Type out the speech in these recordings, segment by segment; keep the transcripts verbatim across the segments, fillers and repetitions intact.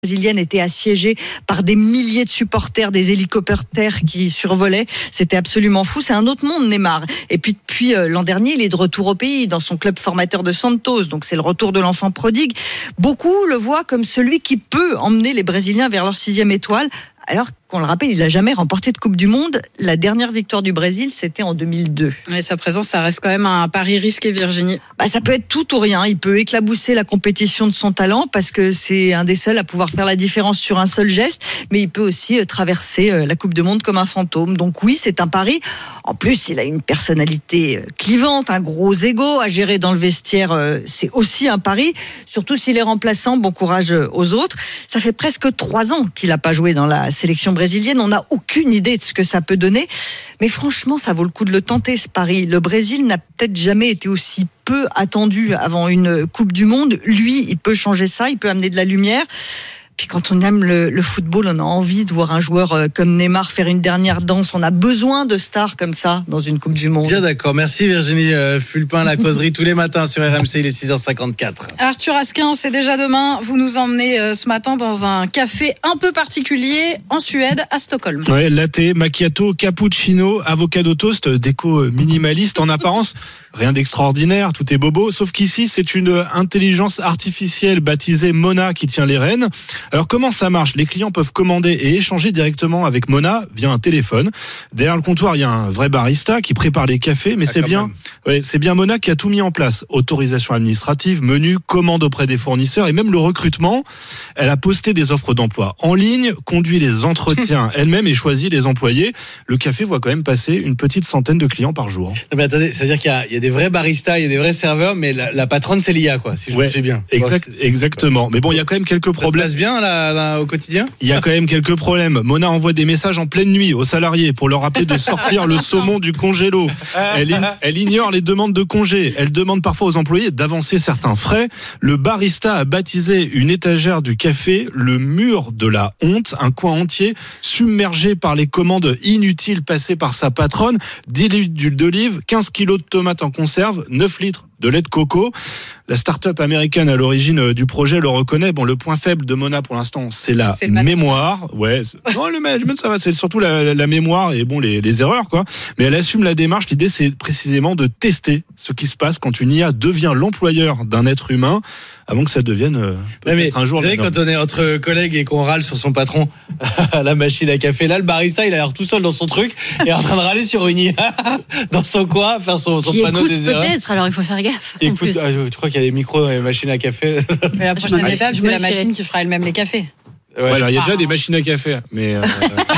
brésilienne était assiégée par des milliers de supporters, des hélicoptères qui survolaient. C'était absolument fou. C'est un autre monde, Neymar. Et puis depuis euh, l'an dernier, il est de retour au pays, dans son club formateur de Santos. Donc c'est le retour de l'enfant prodigue. Beaucoup le voient comme celui qui peut emmener les Brésiliens vers leur sixième étoile. Alors qu'on le rappelle, il n'a jamais remporté de Coupe du Monde. La dernière victoire du Brésil, c'était en deux mille deux. Mais sa présence, ça reste quand même un pari risqué, Virginie. Bah, ça peut être tout ou rien. Il peut éclabousser la compétition de son talent parce que c'est un des seuls à pouvoir faire la différence sur un seul geste. Mais il peut aussi traverser la Coupe du Monde comme un fantôme. Donc oui, c'est un pari. En plus, il a une personnalité clivante, un gros ego à gérer dans le vestiaire. C'est aussi un pari. Surtout s'il est remplaçant, bon courage aux autres. Ça fait presque trois ans qu'il n'a pas joué dans la sélection brésilienne. On n'a aucune idée de ce que ça peut donner. Mais franchement, ça vaut le coup de le tenter, ce pari. Le Brésil n'a peut-être jamais été aussi peu attendu avant une Coupe du Monde. Lui, il peut changer ça, il peut amener de la lumière. Puis quand on aime le, le football, on a envie de voir un joueur comme Neymar faire une dernière danse. On a besoin de stars comme ça dans une Coupe du Monde. Bien d'accord. Merci Virginie Fulpin, la causerie tous les matins sur R M C, il est six heures cinquante-quatre. Arthur Asquin, c'est déjà demain. Vous nous emmenez ce matin dans un café un peu particulier en Suède, à Stockholm. Ouais, latte, macchiato, cappuccino, avocado toast, déco minimaliste. En apparence, rien d'extraordinaire, tout est bobo. Sauf qu'ici, c'est une intelligence artificielle baptisée Mona qui tient les rênes. Alors comment ça marche ? Les clients peuvent commander et échanger directement avec Mona via un téléphone. Derrière le comptoir, il y a un vrai barista qui prépare les cafés, mais ah, c'est bien, ouais, c'est bien Mona qui a tout mis en place. Autorisation administrative, menu, commande auprès des fournisseurs et même le recrutement. Elle a posté des offres d'emploi en ligne, conduit les entretiens elle-même et choisi les employés. Le café voit quand même passer une petite centaine de clients par jour. Non, mais attendez, c'est-à-dire qu'il y a, il y a des vrais baristas, il y a des vrais serveurs, mais la, la patronne c'est l'I A, quoi, si je ouais, me suis bien. Exact, exactement. Mais bon, il y a quand même quelques problèmes. Ça se passe bien là, là, au quotidien ? Il y a quand même quelques problèmes. Mona envoie des messages en pleine nuit aux salariés pour leur rappeler de sortir le saumon du congélo. Elle, elle ignore les demandes de congé. Elle demande parfois aux employés d'avancer certains frais. Le barista a baptisé une étagère du café le mur de la honte, un coin entier submergé par les commandes inutiles passées par sa patronne. dix litres d'huile d'olive, quinze kilos de tomates en conserve, neuf litres de lait de coco. La start-up américaine à l'origine du projet le reconnaît. Bon, le point faible de Mona pour l'instant, c'est la c'est mémoire. Ouais. Non, le management, ça va. C'est surtout la, la, la mémoire et bon, les, les erreurs, quoi. Mais elle assume la démarche. L'idée, c'est précisément de tester ce qui se passe quand une I A devient l'employeur d'un être humain avant que ça devienne euh, mais un jour. Vous savez, quand on est entre collègues et qu'on râle sur son patron à la machine à café, là, le barista, il a l'air tout seul dans son truc et en train de râler sur une I A dans son coin, faire son, son qui panneau écoute des erreurs. Peut-être, alors il faut faire gaffe. Écoute, ah, tu crois qu'il y a des micros dans les machines à café ? Mais la prochaine étape, c'est la machine qui fera elle-même les cafés. Ouais, ouais, alors il y a déjà des machines à café, mais. Euh...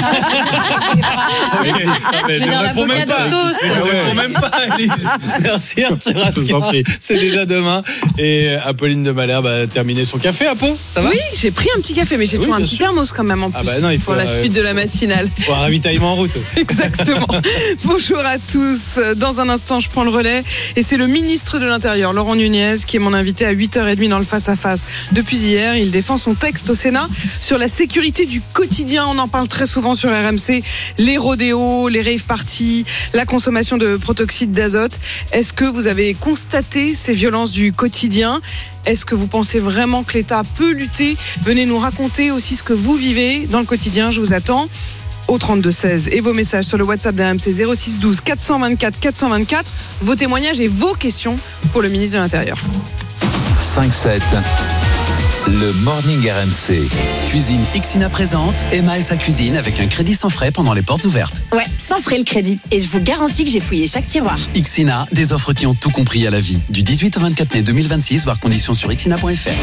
okay. mais je ne réponds même pas. Ne réponds même pas, Alice. Merci Arthur Asquin. C'est déjà demain. Et Apolline de Malherbe a terminé son café, Apo. Ça va ? Oui, j'ai pris un petit café, mais j'ai oui, toujours un petit sûr. thermos quand même en plus. Ah bah non, il faut pour la euh, suite de la matinale. Pour un ravitaillement en route. Exactement. Bonjour à tous. Dans un instant, je prends le relais. Et c'est le ministre de l'Intérieur, Laurent Nunez, qui est mon invité à huit heures trente dans le face-à-face. Depuis hier, il défend son texte au Sénat sur la sécurité du quotidien. On en parle très souvent sur R M C. Les rodéos, les rave parties, la consommation de protoxyde d'azote. Est-ce que vous avez constaté ces violences du quotidien ? Est-ce que vous pensez vraiment que l'État peut lutter ? Venez nous raconter aussi ce que vous vivez dans le quotidien. Je vous attends au trente-deux seize et vos messages sur le WhatsApp d'R M C zéro six douze quatre cent vingt-quatre quatre cent vingt-quatre. Vos témoignages et vos questions pour le ministre de l'Intérieur. cinq sept Le Morning R M C. Cuisine Ixina présente Emma et sa cuisine avec un crédit sans frais pendant les portes ouvertes. Ouais, sans frais le crédit. Et je vous garantis que j'ai fouillé chaque tiroir. Ixina, des offres qui ont tout compris à la vie. Du dix-huit au vingt-quatre mai deux mille vingt-six, voir conditions sur ixina point f r.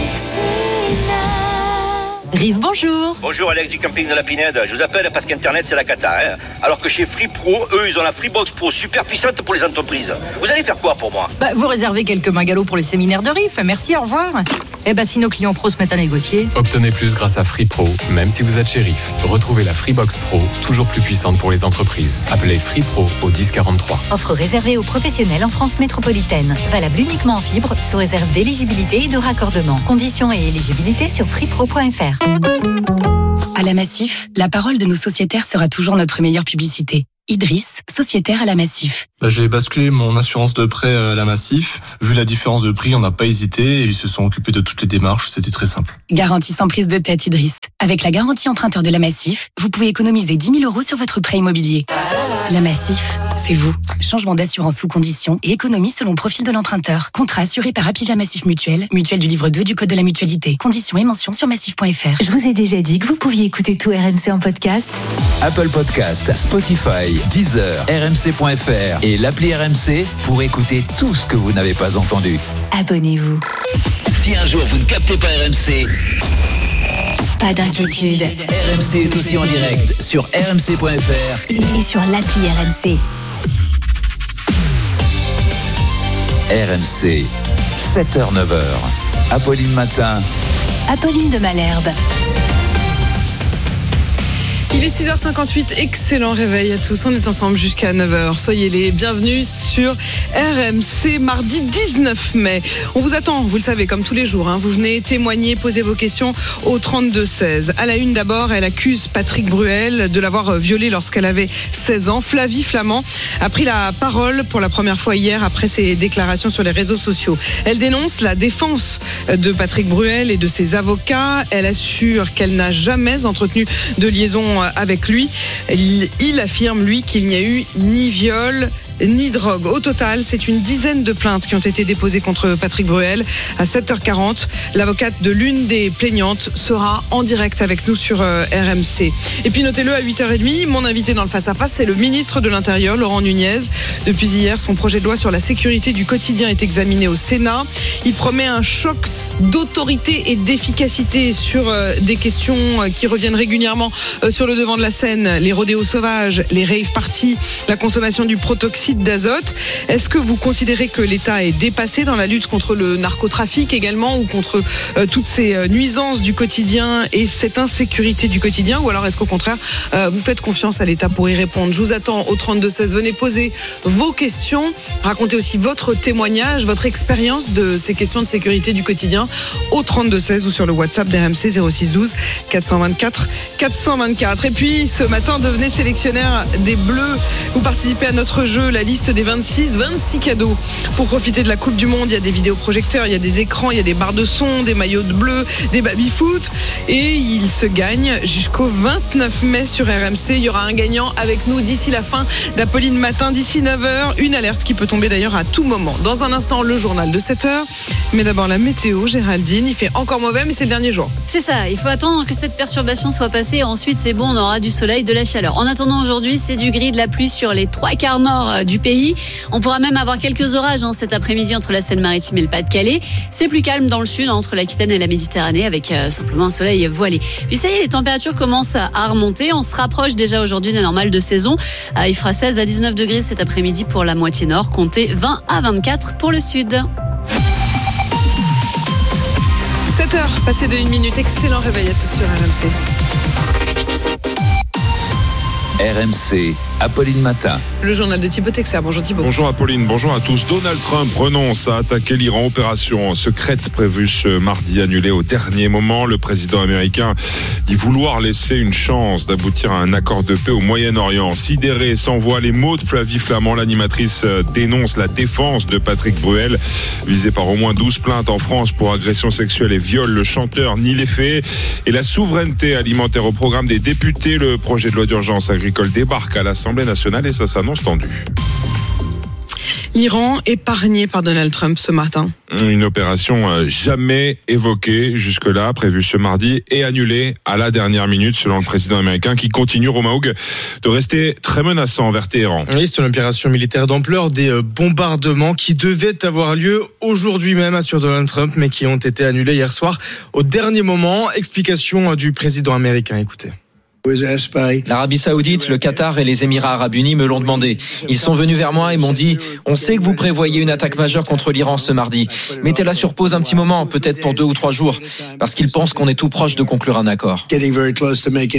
Rive, bonjour. Bonjour Alex du camping de la Pinède. Je vous appelle parce qu'Internet c'est la cata. Hein. Alors que chez Free Pro, eux ils ont la Freebox Pro super puissante pour les entreprises. Vous allez faire quoi pour moi ? Bah, vous réservez quelques bungalows pour le séminaire de Riff. Merci, au revoir. Eh ben, si nos clients pros se mettent à négocier. Obtenez plus grâce à Free Pro, même si vous êtes chez Riff. Retrouvez la Freebox Pro, toujours plus puissante pour les entreprises. Appelez Free Pro au dix quarante-trois. Offre réservée aux professionnels en France métropolitaine. Valable uniquement en fibre, sous réserve d'éligibilité et de raccordement. Conditions et éligibilité sur freepro point f r. À la Massif, la parole de nos sociétaires sera toujours notre meilleure publicité. Idriss, sociétaire à la Massif. Bah, j'ai basculé mon assurance de prêt à la Massif. Vu la différence de prix, on n'a pas hésité et ils se sont occupés de toutes les démarches. C'était très simple. Garantie sans prise de tête, Idriss. Avec la garantie emprunteur de la Massif, vous pouvez économiser dix mille euros sur votre prêt immobilier. La Massif, c'est vous. Changement d'assurance sous condition et économie selon profil de l'emprunteur. Contrat assuré par Apivia Massif Mutuelle, mutuelle du livre deux du Code de la mutualité. Conditions et mentions sur massif point f r. Je vous ai déjà dit que vous pouviez écouter tout R M C en podcast. Apple Podcast, Spotify, Deezer, R M C point F R et l'appli R M C pour écouter tout ce que vous n'avez pas entendu. Abonnez-vous. Si un jour vous ne captez pas R M C, pas d'inquiétude. R M C est aussi en direct sur R M C point F R et sur l'appli R M C. R M C, sept heures neuf heures. Apolline Matin. Apolline de Malherbe. Il est six heures cinquante-huit, excellent réveil à tous, on est ensemble jusqu'à neuf heures, soyez les bienvenus sur R M C, mardi dix-neuf mai. On vous attend, vous le savez, comme tous les jours, hein. Vous venez témoigner, poser vos questions au trente-deux seize. À la une d'abord, elle accuse Patrick Bruel de l'avoir violée lorsqu'elle avait seize ans. Flavie Flament a pris la parole pour la première fois hier après ses déclarations sur les réseaux sociaux. Elle dénonce la défense de Patrick Bruel et de ses avocats. Elle assure qu'elle n'a jamais entretenu de liaison avec lui. Il, il affirme, lui, qu'il n'y a eu ni viol ni drogue. Au total, c'est une dizaine de plaintes qui ont été déposées contre Patrick Bruel. À sept heures quarante, l'avocate de l'une des plaignantes sera en direct avec nous sur R M C. Et puis notez-le, à huit heures trente, mon invité dans le face-à-face, c'est le ministre de l'Intérieur, Laurent Nunez. Depuis hier, son projet de loi sur la sécurité du quotidien est examiné au Sénat. Il promet un choc d'autorité et d'efficacité sur des questions qui reviennent régulièrement sur le devant de la scène. Les rodéos sauvages, les rave parties, la consommation du protoxyde d'azote. Est-ce que vous considérez que l'État est dépassé dans la lutte contre le narcotrafic également, ou contre euh, toutes ces euh, nuisances du quotidien et cette insécurité du quotidien, ou alors est-ce qu'au contraire euh, vous faites confiance à l'État pour y répondre? Je vous attends au trente-deux seize. Venez poser vos questions, racontez aussi votre témoignage, votre expérience de ces questions de sécurité du quotidien au trente-deux seize ou sur le WhatsApp d'R M C zéro six douze quatre cent vingt-quatre quatre cent vingt-quatre. Et puis ce matin, devenez sélectionnaire des Bleus. Vous participez à notre jeu, la liste des vingt-six, vingt-six cadeaux pour profiter de la Coupe du Monde. Il y a des vidéoprojecteurs, il y a des écrans, il y a des barres de son, des maillots de bleu, des baby-foot, et il se gagne jusqu'au vingt-neuf mai sur R M C. Il y aura un gagnant avec nous d'ici la fin d'Apolline Matin, d'ici neuf heures. Une alerte qui peut tomber d'ailleurs à tout moment. Dans un instant, le journal de sept heures, mais d'abord la météo. Géraldine, il fait encore mauvais, mais c'est le dernier jour. C'est ça, il faut attendre que cette perturbation soit passée. Ensuite, c'est bon, on aura du soleil, de la chaleur. En attendant, aujourd'hui, c'est du gris, de la pluie sur les trois quarts nord du pays. On pourra même avoir quelques orages hein, cet après-midi entre la Seine-Maritime et le Pas-de-Calais. C'est plus calme dans le sud, entre l'Aquitaine et la Méditerranée, avec euh, simplement un soleil voilé. Puis ça y est, les températures commencent à remonter. On se rapproche déjà aujourd'hui des normales de saison. Euh, il fera seize à dix-neuf degrés cet après-midi pour la moitié nord. Comptez vingt à vingt-quatre pour le sud. sept heures, passé de une minute. Excellent réveil à tous sur R M C. R M C, Apolline Matin. Le journal de Thibaut Texer. Bonjour Thibaut. Bonjour Apolline, bonjour à tous. Donald Trump renonce à attaquer l'Iran. Opération secrète prévue ce mardi, annulée au dernier moment. Le président américain dit vouloir laisser une chance d'aboutir à un accord de paix au Moyen-Orient. Sidéré, s'envoie les mots de Flavie Flament. L'animatrice dénonce la défense de Patrick Bruel, visé par au moins douze plaintes en France pour agression sexuelle et viol. Le chanteur nie les faits. Et la souveraineté alimentaire au programme des députés. Le projet de loi d'urgence agricole débarque à l'Assemblée nationale et ça s'annonce tendu. L'Iran épargné par Donald Trump ce matin. Une opération jamais évoquée jusque-là, prévue ce mardi et annulée à la dernière minute selon le président américain qui continue, Romain Houg, de rester très menaçant envers Téhéran. Oui, c'est une opération militaire d'ampleur, des bombardements qui devaient avoir lieu aujourd'hui même, assure Donald Trump, mais qui ont été annulés hier soir au dernier moment. Explication du président américain, écoutez. L'Arabie Saoudite, le Qatar et les Émirats Arabes Unis me l'ont demandé. Ils sont venus vers moi et m'ont dit « On sait que vous prévoyez une attaque majeure contre l'Iran ce mardi. Mettez-la sur pause un petit moment, peut-être pour deux ou trois jours, parce qu'ils pensent qu'on est tout proche de conclure un accord. »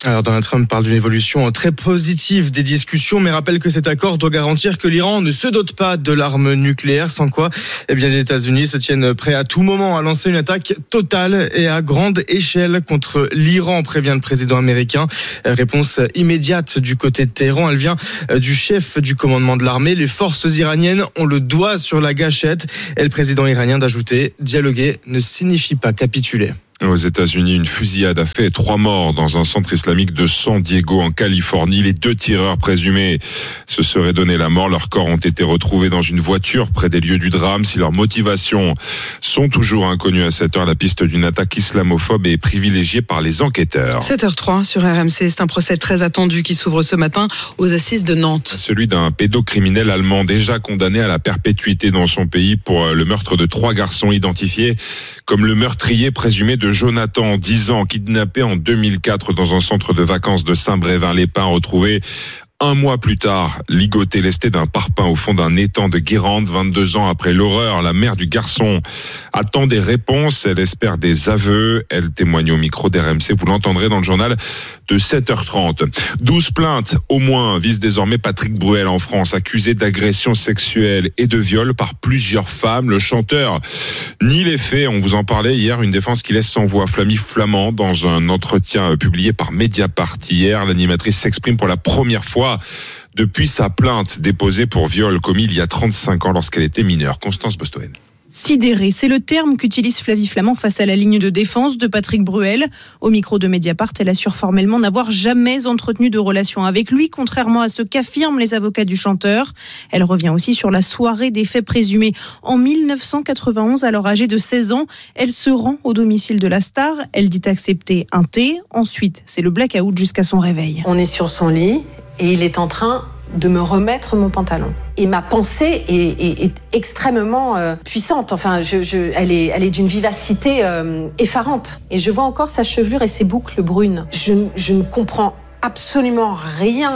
Alors Donald Trump parle d'une évolution très positive des discussions, mais rappelle que cet accord doit garantir que l'Iran ne se dote pas de l'arme nucléaire, sans quoi eh bien, les États-Unis se tiennent prêts à tout moment à lancer une attaque totale et à grande échelle contre l'Iran, prévient le président américain. Réponse immédiate du côté de Téhéran, elle vient du chef du commandement de l'armée. Les forces iraniennes ont le doigt sur la gâchette et le président iranien d'ajouter « Dialoguer ne signifie pas capituler ». Aux États-Unis, une fusillade a fait trois morts dans un centre islamique de San Diego en Californie. Les deux tireurs présumés se seraient donné la mort. Leurs corps ont été retrouvés dans une voiture près des lieux du drame. Si leurs motivations sont toujours inconnues à cette heure, la piste d'une attaque islamophobe est privilégiée par les enquêteurs. sept heures trois sur R M C, c'est un procès très attendu qui s'ouvre ce matin aux assises de Nantes. Celui d'un pédocriminel allemand déjà condamné à la perpétuité dans son pays pour le meurtre de trois garçons identifiés comme le meurtrier présumé de Jonathan, dix ans, kidnappé en deux mille quatre dans un centre de vacances de Saint-Brévin-les-Pins, retrouvé un mois plus tard, ligoté, lesté d'un parpaing au fond d'un étang de Guérande. vingt-deux ans après l'horreur, la mère du garçon attend des réponses. Elle espère des aveux. Elle témoigne au micro d'R M C. Vous l'entendrez dans le journal de sept heures trente. douze plaintes, au moins, visent désormais Patrick Bruel en France, accusé d'agression sexuelle et de viol par plusieurs femmes. Le chanteur nie les faits. On vous en parlait hier. Une défense qui laisse sans voix Flavie Flamand dans un entretien publié par Mediapart hier. L'animatrice s'exprime pour la première fois depuis sa plainte déposée pour viol commis il y a trente-cinq ans lorsqu'elle était mineure. Constance Bostoen. Sidéré, c'est le terme qu'utilise Flavie Flamand face à la ligne de défense de Patrick Bruel. Au micro de Mediapart, elle assure formellement n'avoir jamais entretenu de relation avec lui, contrairement à ce qu'affirment les avocats du chanteur. Elle revient aussi sur la soirée des faits présumés. En mille neuf cent quatre-vingt-onze, alors âgée de seize ans, elle se rend au domicile de la star. Elle dit accepter un thé. Ensuite, c'est le blackout jusqu'à son réveil. On est sur son lit et il est en train de me remettre mon pantalon. Et ma pensée est, est, est extrêmement euh, puissante. Enfin, je, je, elle est, elle est d'une vivacité euh, effarante. Et je vois encore sa chevelure et ses boucles brunes. Je, je ne comprends absolument rien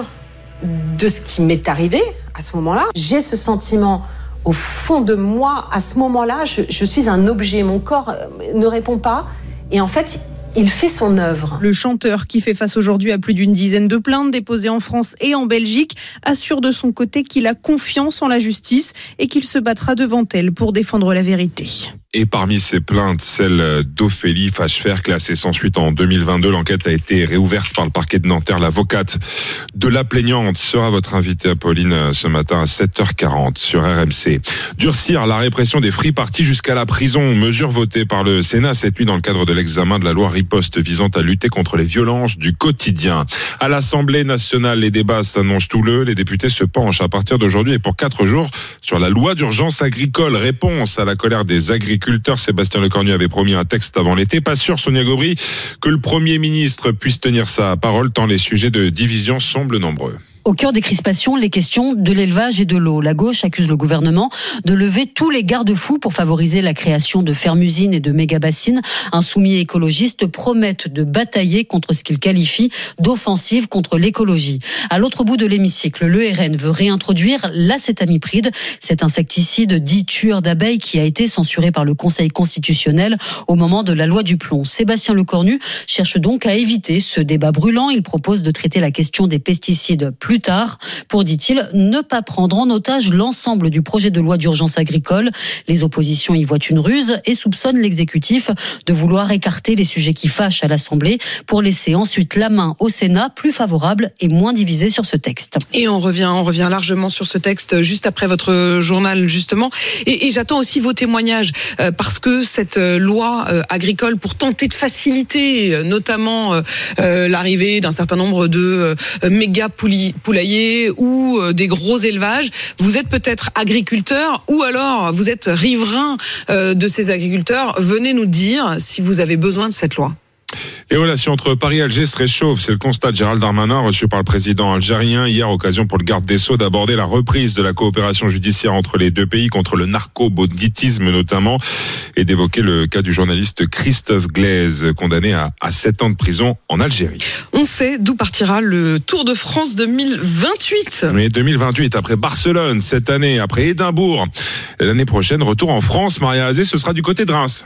de ce qui m'est arrivé à ce moment-là. J'ai ce sentiment au fond de moi, à ce moment-là, je, je suis un objet. Mon corps ne répond pas. Et en fait, il fait son œuvre. Le chanteur, qui fait face aujourd'hui à plus d'une dizaine de plaintes déposées en France et en Belgique, assure de son côté qu'il a confiance en la justice et qu'il se battra devant elle pour défendre la vérité. Et parmi ces plaintes, celle d'Ophélie Fachefer, classée sans suite en deux mille vingt-deux. L'enquête a été réouverte par le parquet de Nanterre. L'avocate de la plaignante sera votre invitée, Apolline, ce matin à sept heures quarante sur R M C. Durcir la répression des free parties jusqu'à la prison. Mesure votée par le Sénat cette nuit dans le cadre de l'examen de la loi riposte visant à lutter contre les violences du quotidien. À l'Assemblée nationale, les débats s'annoncent houleux. Les députés se penchent à partir d'aujourd'hui et pour quatre jours sur la loi d'urgence agricole. Réponse à la colère des agriculteurs. Sébastien Lecornu avait promis un texte avant l'été. Pas sûr, Sonia Gobry, que le Premier ministre puisse tenir sa parole tant les sujets de division semblent nombreux. Au cœur des crispations, les questions de l'élevage et de l'eau. La gauche accuse le gouvernement de lever tous les garde-fous pour favoriser la création de fermes-usines et de méga-bassines. Insoumis et écologistes promettent de batailler contre ce qu'ils qualifient d'offensive contre l'écologie. À l'autre bout de l'hémicycle, le R N veut réintroduire l'acétamipride, cet insecticide dit tueur d'abeilles qui a été censuré par le Conseil constitutionnel au moment de la loi du plomb. Sébastien Lecornu cherche donc à éviter ce débat brûlant. Il propose de traiter la question des pesticides plus tard, pour, dit-il, ne pas prendre en otage l'ensemble du projet de loi d'urgence agricole. Les oppositions y voient une ruse et soupçonnent l'exécutif de vouloir écarter les sujets qui fâchent à l'Assemblée pour laisser ensuite la main au Sénat, plus favorable et moins divisé sur ce texte. Et on revient, on revient largement sur ce texte juste après votre journal, justement. Et, et j'attends aussi vos témoignages, euh, parce que cette loi euh, agricole, pour tenter de faciliter euh, notamment euh, l'arrivée d'un certain nombre de euh, méga poulies poulailler ou des gros élevages. Vous êtes peut-être agriculteur ou alors vous êtes riverain de ces agriculteurs. Venez nous dire si vous avez besoin de cette loi. Les relations entre Paris et Alger se réchauffent. C'est le constat de Gérald Darmanin, reçu par le président algérien. Hier, occasion pour le garde des Sceaux d'aborder la reprise de la coopération judiciaire entre les deux pays, contre le narco-banditisme notamment, et d'évoquer le cas du journaliste Christophe Glaise, condamné à, à sept ans de prison en Algérie. On sait d'où partira le Tour de France deux mille vingt-huit. Oui, deux mille vingt-huit, après Barcelone cette année, après Édimbourg. L'année prochaine, retour en France. Maria Azé, ce sera du côté de Reims.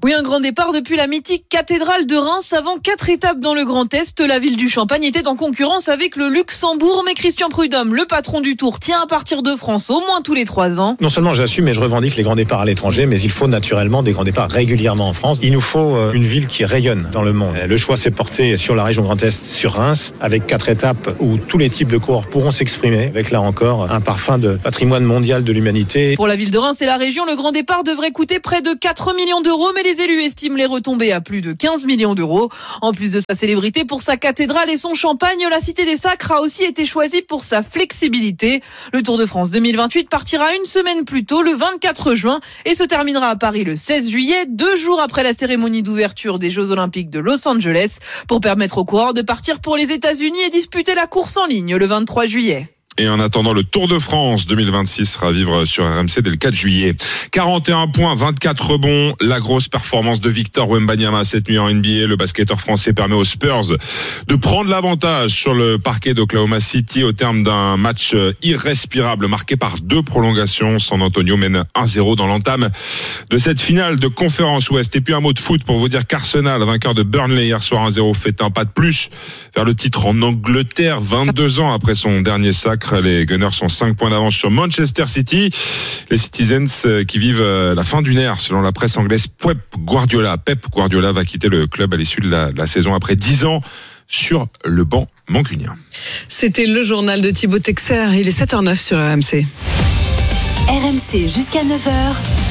Oui, un grand départ depuis la mythique cathédrale de Reims. Avant quatre étapes dans le Grand Est, la ville du Champagne était en concurrence avec le Luxembourg. Mais Christian Prudhomme, le patron du Tour, tient à partir de France au moins tous les trois ans. Non seulement j'assume et je revendique les grands départs à l'étranger, mais il faut naturellement des grands départs régulièrement en France. Il nous faut une ville qui rayonne dans le monde. Le choix s'est porté sur la région Grand Est, sur Reims, avec quatre étapes où tous les types de coureurs pourront s'exprimer, avec là encore un parfum de patrimoine mondial de l'humanité. Pour la ville de Reims et la région, le grand départ devrait coûter près de quatre millions d'euros, mais les élus estiment les retombées à plus de quinze millions d'euros. En plus de sa célébrité pour sa cathédrale et son champagne, la Cité des Sacres a aussi été choisie pour sa flexibilité. Le Tour de France deux mille vingt-huit partira une semaine plus tôt, le vingt-quatre juin, et se terminera à Paris le seize juillet, deux jours après la cérémonie d'ouverture des Jeux Olympiques de Los Angeles, pour permettre aux coureurs de partir pour les États-Unis et disputer la course en ligne le vingt-trois juillet. Et en attendant, le Tour de France deux mille vingt-six sera à vivre sur R M C dès le quatre juillet. quarante et un points, vingt-quatre rebonds. La grosse performance de Victor Wembanyama cette nuit en N B A. Le basketteur français permet aux Spurs de prendre l'avantage sur le parquet d'Oklahoma City au terme d'un match irrespirable marqué par deux prolongations. San Antonio mène un zéro dans l'entame de cette finale de conférence Ouest. Et puis un mot de foot pour vous dire qu'Arsenal, vainqueur de Burnley hier soir un zéro, fait un pas de plus vers le titre en Angleterre, vingt-deux ans après son dernier sacre. Les Gunners sont cinq points d'avance sur Manchester City. Les Citizens qui vivent la fin d'une ère, selon la presse anglaise. Pep Guardiola, Pep Guardiola va quitter le club à l'issue de la, la saison après dix ans sur le banc mancunien. C'était le journal de Thibaut Texer. Il est sept heures neuf sur R M C. R M C jusqu'à neuf heures.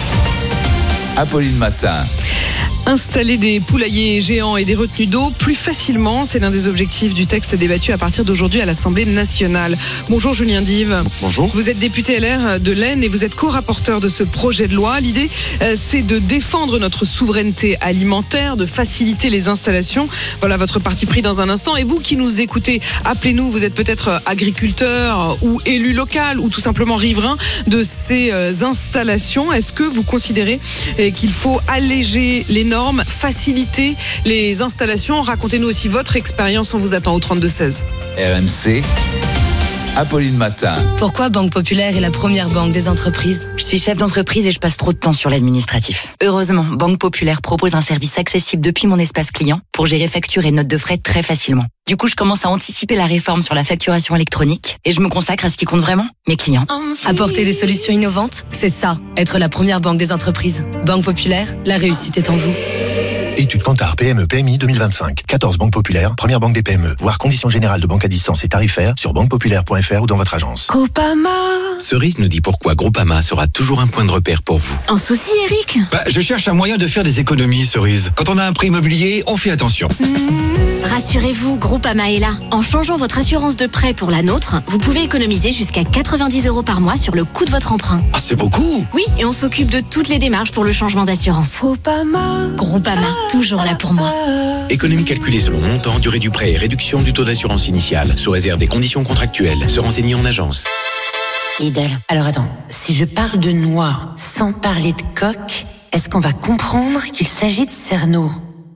Apolline Matin. Installer des poulaillers géants et des retenues d'eau plus facilement, c'est l'un des objectifs du texte débattu à partir d'aujourd'hui à l'Assemblée nationale. Bonjour Julien Dive. Bonjour. Vous êtes député L R de l'Aisne et vous êtes co-rapporteur de ce projet de loi. L'idée, c'est de défendre notre souveraineté alimentaire, de faciliter les installations. Voilà votre parti pris dans un instant. Et vous qui nous écoutez, appelez-nous. Vous êtes peut-être agriculteur ou élu local ou tout simplement riverain de ces installations. Est-ce que vous considérez qu'il faut alléger les normes, faciliter les installations? Racontez-nous aussi votre expérience, on vous attend au trente-deux seize. R M C, Apolline Matin. Pourquoi Banque Populaire est la première banque des entreprises? Je suis chef d'entreprise et je passe trop de temps sur l'administratif. Heureusement, Banque Populaire propose un service accessible depuis mon espace client pour gérer factures et notes de frais très facilement. Du coup, je commence à anticiper la réforme sur la facturation électronique et je me consacre à ce qui compte vraiment, mes clients. Apporter des solutions innovantes, c'est ça, être la première banque des entreprises. Banque Populaire, la réussite est en vous. Étude Kantar P M E P M I deux mille vingt-cinq. quatorze banques populaires, première banque des P M E. Voir conditions générales de banque à distance et tarifaires sur banque populaire point f r ou dans votre agence. Groupama. Cerise nous dit pourquoi Groupama sera toujours un point de repère pour vous. Un souci, Eric? Bah, je cherche un moyen de faire des économies, Cerise. Quand on a un prêt immobilier, on fait attention. Mmh. Rassurez-vous, Groupama est là. En changeant votre assurance de prêt pour la nôtre, vous pouvez économiser jusqu'à quatre-vingt-dix euros par mois sur le coût de votre emprunt. Ah, c'est beaucoup! Oui, et on s'occupe de toutes les démarches pour le changement d'assurance. Groupama. Groupama, toujours là pour moi. Économie calculée selon montant, durée du prêt et réduction du taux d'assurance initiale, sous réserve des conditions contractuelles. Se renseigner en agence. Lidl. Alors attends, si je parle de noix sans parler de coque, est-ce qu'on va comprendre qu'il s'agit de cerneau?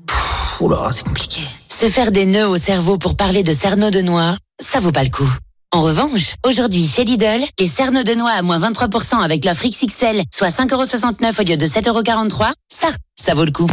Oula, c'est compliqué. Se faire des nœuds au cerveau pour parler de cerneau de noix, ça vaut pas le coup. En revanche, aujourd'hui chez Lidl, les cerneaux de noix à moins vingt-trois pour cent avec l'offre X X L, soit cinq euros soixante-neuf au lieu de sept euros quarante-trois, ça, ça vaut le coup.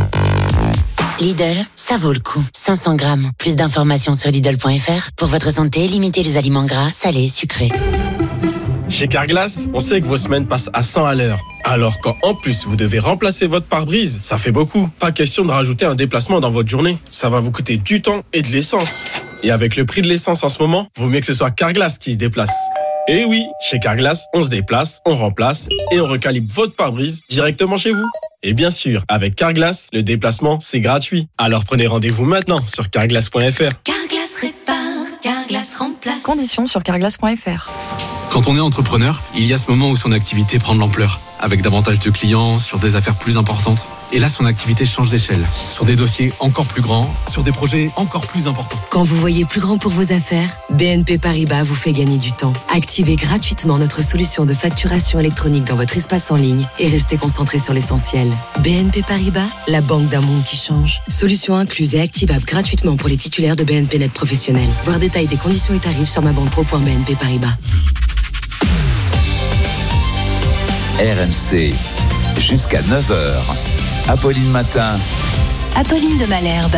Lidl, ça vaut le coup. cinq cents grammes. Plus d'informations sur Lidl point f r. Pour votre santé, limitez les aliments gras, salés, sucrés. Chez Carglass, on sait que vos semaines passent à cent à l'heure. Alors quand en plus vous devez remplacer votre pare-brise, ça fait beaucoup. Pas question de rajouter un déplacement dans votre journée. Ça va vous coûter du temps et de l'essence. Et avec le prix de l'essence en ce moment, vaut mieux que ce soit Carglass qui se déplace. Et oui, chez Carglass, on se déplace, on remplace et on recalibre votre pare-brise directement chez vous. Et bien sûr, avec Carglass, le déplacement, c'est gratuit. Alors prenez rendez-vous maintenant sur carglass point f r. Carglass répare, Carglass remplace. Conditions sur carglass point f r. Quand on est entrepreneur, il y a ce moment où son activité prend de l'ampleur, avec davantage de clients, sur des affaires plus importantes. Et là, son activité change d'échelle, sur des dossiers encore plus grands, sur des projets encore plus importants. Quand vous voyez plus grand pour vos affaires, B N P Paribas vous fait gagner du temps. Activez gratuitement notre solution de facturation électronique dans votre espace en ligne et restez concentré sur l'essentiel. B N P Paribas, la banque d'un monde qui change. Solution incluse et activable gratuitement pour les titulaires de B N P Net professionnels. Voir détail des conditions et tarifs sur ma banque pro point b n p paribas. R M C, jusqu'à neuf heures. Apolline Matin. Apolline de Malherbe.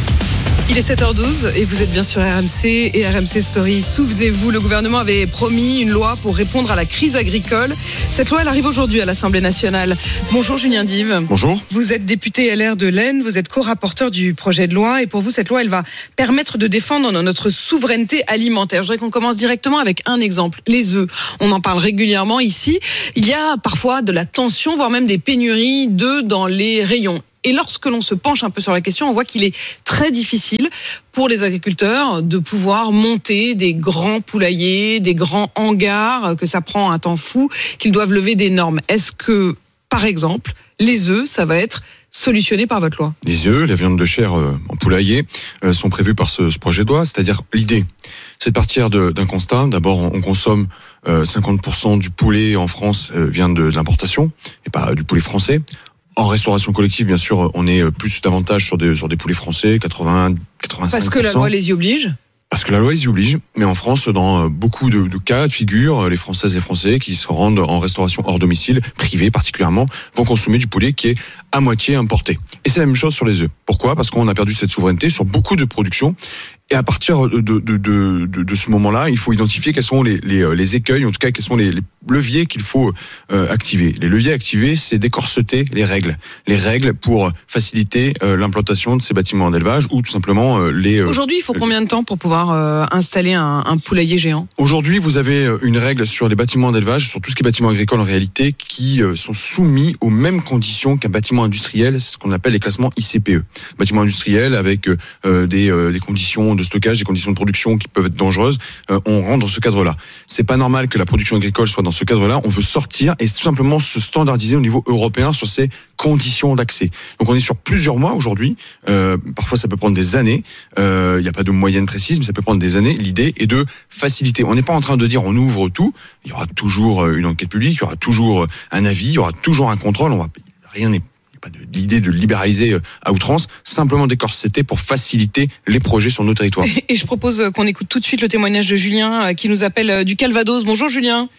Il est sept heures douze et vous êtes bien sur R M C et R M C Story. Souvenez-vous, le gouvernement avait promis une loi pour répondre à la crise agricole. Cette loi, elle arrive aujourd'hui à l'Assemblée nationale. Bonjour Julien Dive. Bonjour. Vous êtes député L R de l'Aisne, vous êtes co-rapporteur du projet de loi et pour vous, cette loi, elle va permettre de défendre notre souveraineté alimentaire. Je voudrais qu'on commence directement avec un exemple, les œufs. On en parle régulièrement ici. Il y a parfois de la tension, voire même des pénuries d'œufs dans les rayons. Et lorsque l'on se penche un peu sur la question, on voit qu'il est très difficile pour les agriculteurs de pouvoir monter des grands poulaillers, des grands hangars, que ça prend un temps fou, qu'ils doivent lever des normes. Est-ce que, par exemple, les œufs, ça va être solutionné par votre loi ? Les œufs, la viande de chair euh, en poulailler euh, sont prévus par ce, ce projet de loi. C'est-à-dire, l'idée, c'est de partir de, d'un constat. D'abord, on, on consomme euh, cinquante pour cent du poulet en France euh, vient de, de l'importation, et pas du poulet français. En restauration collective, bien sûr, on est plus davantage sur des, sur des poulets français, quatre-vingts, quatre-vingt-cinq pour cent. Parce que la loi les y oblige ? Parce que la loi les y oblige. Mais en France, dans beaucoup de, de cas de figure, les Françaises et Français qui se rendent en restauration hors domicile, privée particulièrement, vont consommer du poulet qui est à moitié importé. Et c'est la même chose sur les œufs. Pourquoi ? Parce qu'on a perdu cette souveraineté sur beaucoup de productions. Et à partir de, de, de, de, de ce moment-là, il faut identifier quels sont les, les, les écueils, en tout cas quels sont les, les leviers qu'il faut euh, activer. Les leviers activés, c'est d'écorseter les règles. Les règles pour faciliter euh, l'implantation de ces bâtiments d'élevage ou tout simplement euh, les... Euh, Aujourd'hui, il faut combien de temps pour pouvoir euh, installer un, un poulailler géant ? Aujourd'hui, vous avez une règle sur les bâtiments d'élevage, sur tout ce qui est bâtiments agricoles en réalité, qui euh, sont soumis aux mêmes conditions qu'un bâtiment industriel, c'est ce qu'on appelle les classements I C P E. Bâtiment industriel avec euh, des, euh, des conditions de stockage, des conditions de production qui peuvent être dangereuses, euh, on rentre dans ce cadre-là. C'est pas normal que la production agricole soit dans ce cadre-là. On veut sortir et tout simplement se standardiser au niveau européen sur ces conditions d'accès. Donc on est sur plusieurs mois aujourd'hui. Euh, parfois ça peut prendre des années. Il euh, n'y a pas de moyenne précise, mais ça peut prendre des années. L'idée est de faciliter. On n'est pas en train de dire on ouvre tout. Il y aura toujours une enquête publique, il y aura toujours un avis, il y aura toujours un contrôle. On va rien n'est pas de l'idée de libéraliser à outrance, simplement d'écorseter pour faciliter les projets sur nos territoires. Et je propose qu'on écoute tout de suite le témoignage de Julien qui nous appelle du Calvados. Bonjour Julien.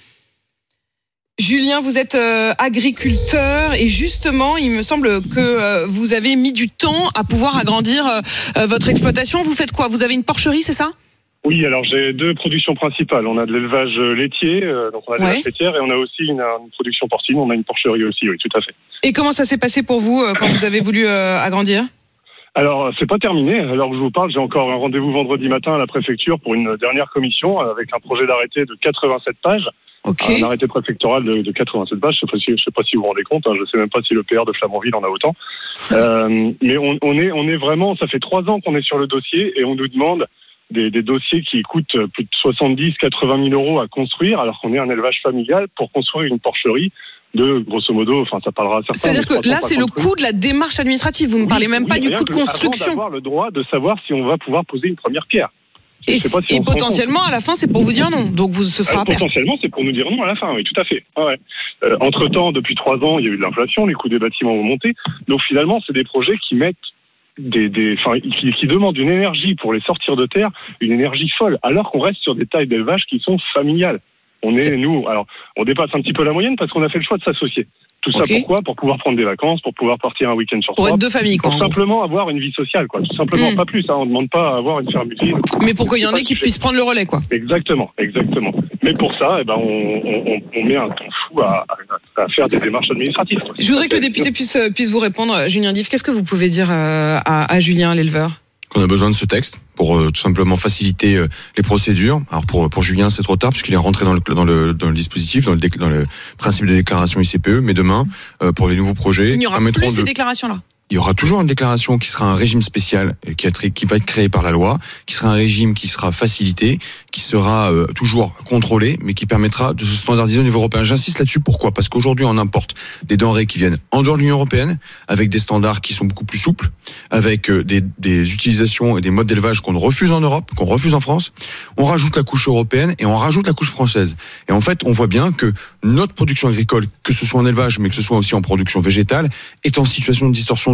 Julien, vous êtes euh, agriculteur et justement, il me semble que euh, vous avez mis du temps à pouvoir agrandir euh, votre exploitation. Vous faites quoi ? Vous avez une porcherie, c'est ça ? Oui, alors j'ai deux productions principales. On a de l'élevage laitier, euh, donc on a de ouais. l'élevage laitière, et on a aussi une, une production porcine. On a une porcherie aussi, oui, tout à fait. Et comment ça s'est passé pour vous euh, quand vous avez voulu euh, agrandir ? Alors, c'est pas terminé. Alors que je vous parle, j'ai encore un rendez-vous vendredi matin à la préfecture pour une dernière commission avec un projet d'arrêté de quatre-vingt-sept pages. Okay. Un arrêté préfectoral de, de quatre-vingt-sept pages. Je sais pas si, je sais pas si vous vous rendez compte. Hein, je sais même pas si le P R de Flamanville en a autant. euh, mais on, on est, on est vraiment. Ça fait trois ans qu'on est sur le dossier et on nous demande des, des dossiers qui coûtent plus de soixante-dix, quatre-vingt mille euros à construire, alors qu'on est un élevage familial pour construire une porcherie de, grosso modo, enfin, ça parlera à certains. C'est-à-dire que là, c'est le coût de la démarche administrative. Vous ne oui, parlez même oui, pas du coût de construction. Avant d'avoir le droit de savoir si on va pouvoir poser une première pierre. Je et sais pas si et potentiellement, à la fin, c'est pour vous dire non. Donc, vous, ce sera euh, potentiellement, c'est pour nous dire non à la fin, oui, tout à fait. Ah ouais. Euh, entre-temps, depuis trois ans, il y a eu de l'inflation, les coûts des bâtiments ont monté. Donc, finalement, c'est des projets qui mettent des, des, enfin, qui, qui demandent une énergie pour les sortir de terre, une énergie folle, alors qu'on reste sur des tailles d'élevage qui sont familiales. On est, c'est... nous, alors, on dépasse un petit peu la moyenne parce qu'on a fait le choix de s'associer. Tout ça okay. Pourquoi ? Pour pouvoir prendre des vacances, pour pouvoir partir un week-end sur trois. Pour être deux familles, quoi. Pour simplement avoir une vie sociale, quoi. Tout simplement, mmh. pas plus. Hein. On ne demande pas à avoir une ferme utile. Mais pour qu'il y en ait qui puissent prendre le relais, quoi. Exactement, exactement. Mais pour ça, eh ben, on, on, on met un temps fou à, à, à faire des démarches administratives. Quoi. Je voudrais que le député puisse, puisse vous répondre. Julien Dive, qu'est-ce que vous pouvez dire à, à Julien, l'éleveur ? Qu'on a besoin de ce texte pour euh, tout simplement faciliter euh, les procédures. Alors pour pour Julien, c'est trop tard puisqu'il est rentré dans le dans le dans le dispositif, dans le dans le principe de déclaration I C P E. Mais demain, euh, pour les nouveaux projets, il n'y aura plus de... ces déclarations-là. Il y aura toujours une déclaration qui sera un régime spécial qui, a, qui va être créé par la loi, qui sera un régime qui sera facilité, qui sera euh, toujours contrôlé, mais qui permettra de se standardiser au niveau européen. J'insiste là-dessus, pourquoi ? Parce qu'aujourd'hui, on importe des denrées qui viennent en dehors de l'Union européenne, avec des standards qui sont beaucoup plus souples, avec euh, des, des utilisations et des modes d'élevage qu'on refuse en Europe, qu'on refuse en France. On rajoute la couche européenne et on rajoute la couche française. Et en fait, on voit bien que notre production agricole, que ce soit en élevage, mais que ce soit aussi en production végétale, est en situation de distorsion de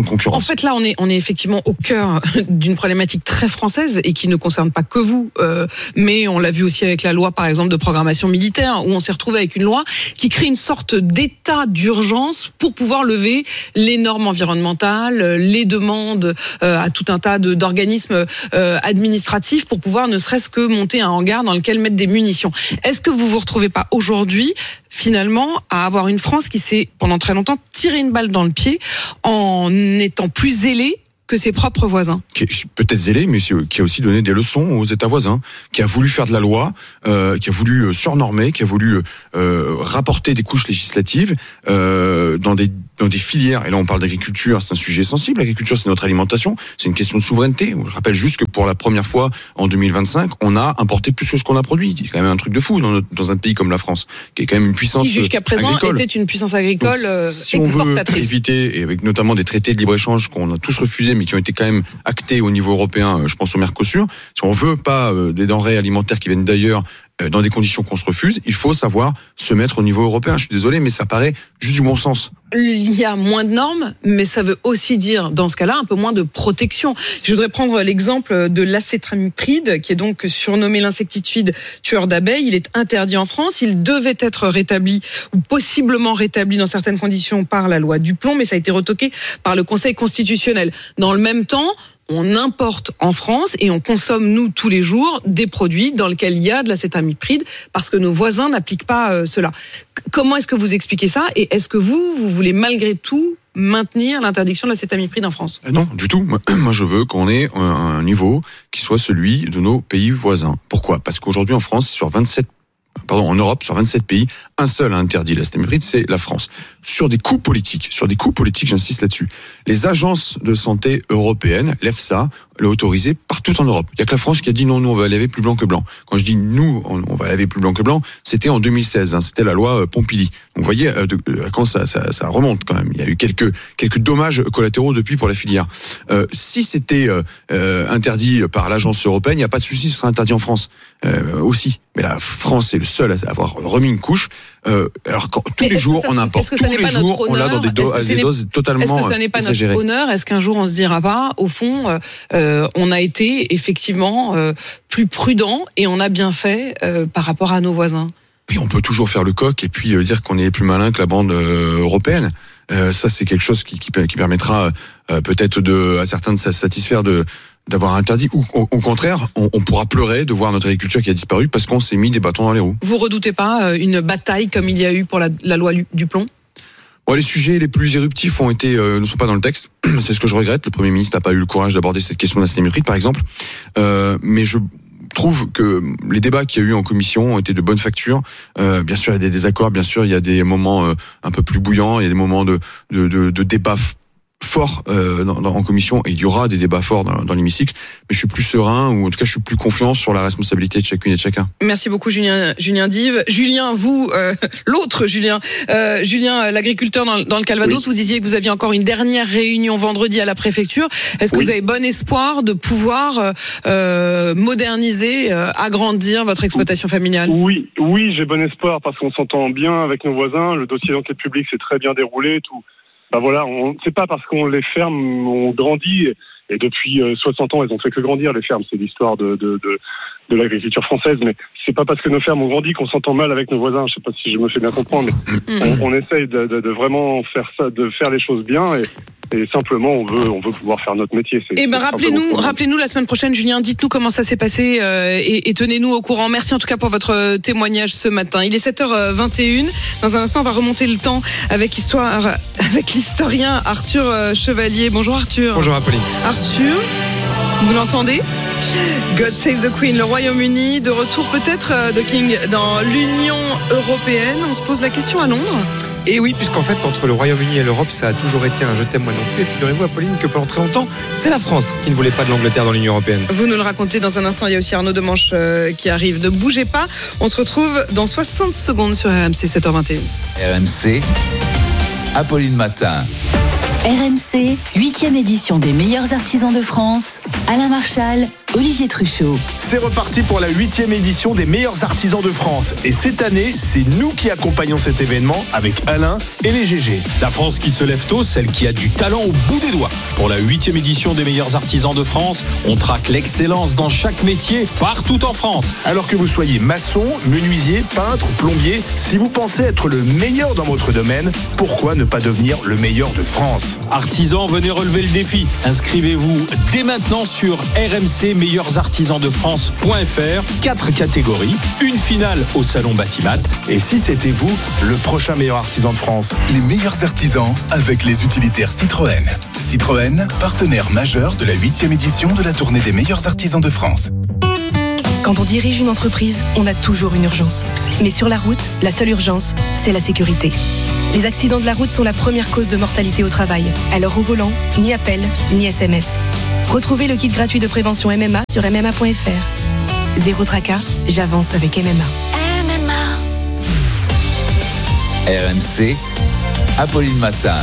de concurrence. En fait, là, on est, on est effectivement au cœur d'une problématique très française et qui ne concerne pas que vous. Euh, mais on l'a vu aussi avec la loi, par exemple, de programmation militaire, où on s'est retrouvé avec une loi qui crée une sorte d'état d'urgence pour pouvoir lever les normes environnementales, les demandes euh, à tout un tas de, d'organismes euh, administratifs pour pouvoir ne serait-ce que monter un hangar dans lequel mettre des munitions. Est-ce que vous vous retrouvez pas aujourd'hui finalement à avoir une France qui s'est pendant très longtemps tiré une balle dans le pied en étant plus zélée que ses propres voisins? Qui est peut-être zélé, mais qui a aussi donné des leçons aux États voisins, qui a voulu faire de la loi, euh, qui a voulu surnormer, qui a voulu euh, rapporter des couches législatives euh, dans des dans des filières. Et là, on parle d'agriculture, c'est un sujet sensible. L'agriculture, c'est notre alimentation, c'est une question de souveraineté. Je rappelle juste que pour la première fois en deux mille vingt-cinq, on a importé plus que ce qu'on a produit. C'est quand même un truc de fou dans, notre, dans un pays comme la France, qui est quand même une puissance agricole. Qui jusqu'à présent agricole. était une puissance agricole Donc, si exportatrice. On veut éviter, et avec notamment des traités de libre-échange qu'on a tous refusés, mais qui ont été quand même actés au niveau européen, je pense au Mercosur, si on veut pas euh, des denrées alimentaires qui viennent d'ailleurs, euh, dans des conditions qu'on se refuse, il faut savoir se mettre au niveau européen. Je suis désolé, mais ça paraît juste du bon sens. Il y a moins de normes, mais ça veut aussi dire, dans ce cas-là, un peu moins de protection. Je voudrais prendre l'exemple de l'acétamipride, qui est donc surnommé l'insecticide tueur d'abeilles. Il est interdit en France. Il devait être rétabli, ou possiblement rétabli dans certaines conditions par la loi Duplon, mais ça a été retoqué par le Conseil constitutionnel. Dans le même temps, on importe en France et on consomme, nous, tous les jours, des produits dans lesquels il y a de l'acétamipride parce que nos voisins n'appliquent pas euh, cela. C- comment est-ce que vous expliquez ça? Et est-ce que vous, vous voulez malgré tout maintenir l'interdiction de l'acétamipride en France? Non, du tout. Moi, je veux qu'on ait un niveau qui soit celui de nos pays voisins. Pourquoi? Parce qu'aujourd'hui, en France, sur vingt-sept Pardon, en Europe, sur vingt-sept pays, un seul a interdit l'acétamipride, c'est la France. Sur des coûts politiques, sur des coûts politiques, j'insiste là-dessus. Les agences de santé européennes, l'EFSA, l'a autorisé partout en Europe. Il y a que la France qui a dit non, nous on va laver plus blanc que blanc. Quand je dis nous, on va laver plus blanc que blanc, c'était en deux mille seize, hein, c'était la loi Pompili. Donc vous voyez euh, de, euh, quand ça, ça, ça remonte quand même. Il y a eu quelques quelques dommages collatéraux depuis pour la filière. Euh, si c'était euh, euh, interdit par l'agence européenne, il n'y a pas de souci, ce sera interdit en France euh, aussi. Mais la France est le seul à avoir remis une couche. Euh, alors quand, tous les jours, ça, on importe. Tous les jours, on l'a dans des, do- des doses totalement exagérées. Est-ce que ça n'est pas exagérées. Notre honneur? Est-ce qu'un jour on se dira pas, au fond, euh, on a été effectivement euh, plus prudent et on a bien fait euh, par rapport à nos voisins? Oui, on peut toujours faire le coq et puis euh, dire qu'on est plus malin que la bande euh, européenne. Euh, ça, c'est quelque chose qui, qui, qui permettra euh, peut-être de, à certains de se satisfaire de d'avoir interdit, ou au, au contraire, on, on pourra pleurer de voir notre agriculture qui a disparu parce qu'on s'est mis des bâtons dans les roues. Vous redoutez pas une bataille comme il y a eu pour la, la loi Duplon? Bon, les sujets les plus éruptifs ont été, euh, ne sont pas dans le texte. C'est ce que je regrette. Le Premier ministre n'a pas eu le courage d'aborder cette question de l'acétamipride, par exemple. Euh, mais je trouve que les débats qu'il y a eu en commission ont été de bonne facture. Euh, bien sûr, il y a des désaccords. Bien sûr, il y a des moments euh, un peu plus bouillants. Il y a des moments de, de, de, de débat fort euh, dans, dans, en commission, et il y aura des débats forts dans, dans l'hémicycle, mais je suis plus serein, ou en tout cas je suis plus confiant sur la responsabilité de chacune et de chacun. Merci beaucoup Julien, Julien Dive. Julien, vous, euh, l'autre Julien, euh, Julien, l'agriculteur dans, dans le Calvados, oui. Vous disiez que vous aviez encore une dernière réunion vendredi à la préfecture. Est-ce que oui. vous avez bon espoir de pouvoir euh, moderniser, euh, agrandir votre exploitation familiale? Oui, oui, j'ai bon espoir parce qu'on s'entend bien avec nos voisins, le dossier d'enquête publique s'est très bien déroulé, tout. Ben voilà, on, c'est pas parce qu'on les ferme, on grandit, et depuis soixante ans, elles ont fait que grandir, les fermes. C'est l'histoire de, de, de, de l'agriculture française, mais c'est pas parce que nos fermes ont grandi qu'on s'entend mal avec nos voisins. Je sais pas si je me fais bien comprendre, mais on, on essaye de, de, de vraiment faire ça, de faire les choses bien, et, et simplement, on veut, on veut pouvoir faire notre métier. C'est, et ben, rappelez-nous, rappelez-nous la semaine prochaine, Julien, dites-nous comment ça s'est passé, euh, et, et tenez-nous au courant. Merci en tout cas pour votre témoignage ce matin. Il est sept heures vingt et une. Dans un instant, on va remonter le temps avec histoire, avec l'historien Arthur Chevalier. Bonjour Arthur. Bonjour Apolline. Arthur, vous l'entendez? God Save the Queen, le Royaume-Uni, de retour peut-être de King dans l'Union Européenne. On se pose la question à Londres. Et oui, puisqu'en fait, entre le Royaume-Uni et l'Europe, ça a toujours été un je t'aime moi non plus. Et figurez-vous, Apolline, que pendant très longtemps, c'est la France qui ne voulait pas de l'Angleterre dans l'Union Européenne. Vous nous le racontez dans un instant. Il y a aussi Arnaud Demanche euh, qui arrive. Ne bougez pas. On se retrouve dans soixante secondes sur R M C, sept heures vingt et une. R M C, Apolline Matin. R M C, huitième édition des meilleurs artisans de France. Alain Marchal, Olivier Truchot. C'est reparti pour la huitième édition des meilleurs artisans de France. Et cette année, c'est nous qui accompagnons cet événement avec Alain et les G G. La France qui se lève tôt, celle qui a du talent au bout des doigts. Pour la huitième édition des meilleurs artisans de France, on traque l'excellence dans chaque métier, partout en France. Alors que vous soyez maçon, menuisier, peintre, plombier, si vous pensez être le meilleur dans votre domaine, pourquoi ne pas devenir le meilleur de France ? Artisans, venez relever le défi. Inscrivez-vous dès maintenant sur r m c meilleurs artisans de france point f r. Quatre catégories, une finale au salon Batimat. Et si c'était vous, le prochain meilleur artisan de France ? Les meilleurs artisans avec les utilitaires Citroën. Citroën, partenaire majeur de la huitième édition de la tournée des meilleurs artisans de France. Quand on dirige une entreprise, on a toujours une urgence. Mais sur la route, la seule urgence, c'est la sécurité. Les accidents de la route sont la première cause de mortalité au travail. Alors au volant, ni appel, ni S M S. Retrouvez le kit gratuit de prévention M M A sur m m a point f r. Zéro tracas, j'avance avec M M A. M M A. R M C, Apolline Matin.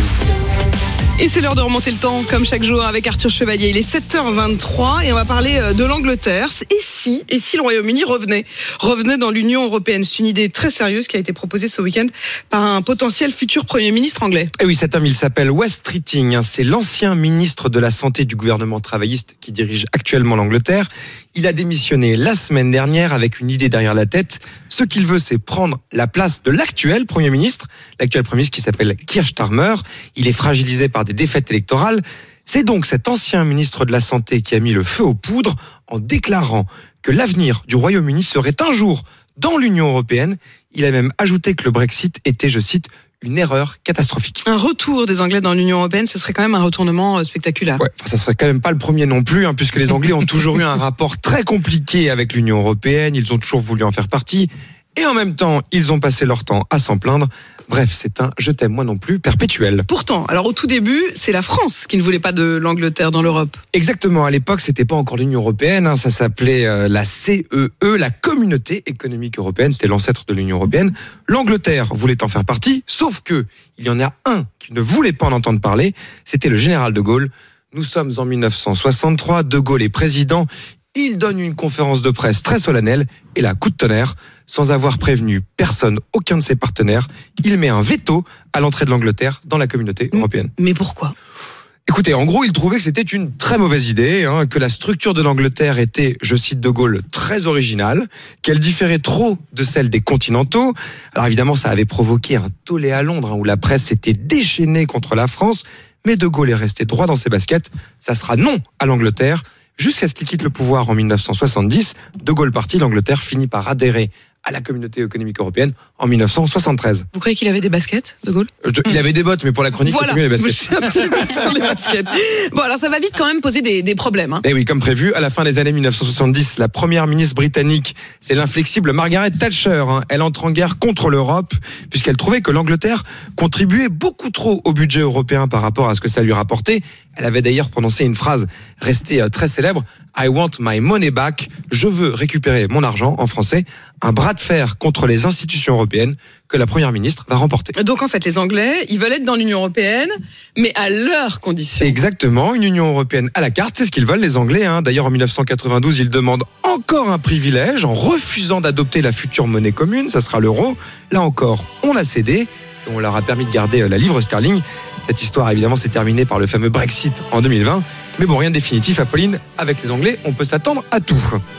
Et c'est l'heure de remonter le temps, comme chaque jour, avec Arthur Chevalier. Il est sept heures vingt-trois et on va parler de l'Angleterre. Et si, et si le Royaume-Uni revenait, revenait dans l'Union européenne? C'est une idée très sérieuse qui a été proposée ce week-end par un potentiel futur Premier ministre anglais. Et oui, cet homme, il s'appelle Wes Streeting. C'est l'ancien ministre de la Santé du gouvernement travailliste qui dirige actuellement l'Angleterre. Il a démissionné la semaine dernière avec une idée derrière la tête. Ce qu'il veut, c'est prendre la place de l'actuel Premier ministre, l'actuel Premier ministre qui s'appelle Keir Starmer. Il est fragilisé par des défaites électorales. C'est donc cet ancien ministre de la Santé qui a mis le feu aux poudres en déclarant que l'avenir du Royaume-Uni serait un jour dans l'Union européenne. Il a même ajouté que le Brexit était, je cite, une erreur catastrophique. Un retour des Anglais dans l'Union européenne, ce serait quand même un retournement spectaculaire. Ouais, enfin, ça serait quand même pas le premier non plus, hein, puisque les Anglais ont toujours eu un rapport très compliqué avec l'Union européenne. Ils ont toujours voulu en faire partie. Et en même temps, ils ont passé leur temps à s'en plaindre. Bref, c'est un « je t'aime moi non plus » perpétuel. Pourtant, alors au tout début, c'est la France qui ne voulait pas de l'Angleterre dans l'Europe. Exactement, à l'époque, c'était pas encore l'Union européenne, hein, ça s'appelait euh, la C E E, la Communauté économique européenne, c'était l'ancêtre de l'Union européenne. L'Angleterre voulait en faire partie, sauf que il y en a un qui ne voulait pas en entendre parler, c'était le général de Gaulle. Nous sommes en dix-neuf cent soixante-trois, de Gaulle est président. Il donne une conférence de presse très solennelle et là, coup de tonnerre, sans avoir prévenu personne, aucun de ses partenaires, il met un veto à l'entrée de l'Angleterre dans la communauté européenne. Mais pourquoi ? Écoutez, en gros, il trouvait que c'était une très mauvaise idée, hein, que la structure de l'Angleterre était, je cite de Gaulle, très originale, qu'elle différait trop de celle des continentaux. Alors évidemment, ça avait provoqué un tollé à Londres, hein, où la presse s'était déchaînée contre la France, mais de Gaulle est resté droit dans ses baskets. Ça sera non à l'Angleterre. Jusqu'à ce qu'il quitte le pouvoir en dix-neuf cent soixante-dix, de Gaulle parti, l'Angleterre finit par adhérer à la communauté économique européenne en dix-neuf cent soixante-treize. Vous croyez qu'il avait des baskets, de Gaulle ? Je, Il avait des bottes, mais pour la chronique, voilà, c'est mieux les baskets. Voilà, je suis un petit peu sur les baskets. Bon, alors ça va vite quand même poser des, des problèmes. Hein. Et oui, comme prévu, à la fin des années dix-neuf cent soixante-dix, la première ministre britannique, c'est l'inflexible Margaret Thatcher. Hein. Elle entre en guerre contre l'Europe, puisqu'elle trouvait que l'Angleterre contribuait beaucoup trop au budget européen par rapport à ce que ça lui rapportait. Elle avait d'ailleurs prononcé une phrase restée très célèbre, « I want my money back », je veux récupérer mon argent, en français, un bras de fer contre les institutions européennes que la première ministre va remporter. Donc en fait, les Anglais, ils veulent être dans l'Union européenne, mais à leurs conditions. Exactement, une Union européenne à la carte, c'est ce qu'ils veulent les Anglais. Hein. D'ailleurs, en dix-neuf cent quatre-vingt-douze, ils demandent encore un privilège en refusant d'adopter la future monnaie commune, ça sera l'euro. Là encore, on a cédé, et on leur a permis de garder la livre sterling. Cette histoire, évidemment, s'est terminée par le fameux Brexit en deux mille vingt. Mais bon, rien de définitif, Apolline. Avec les Anglais, on peut s'attendre à tout.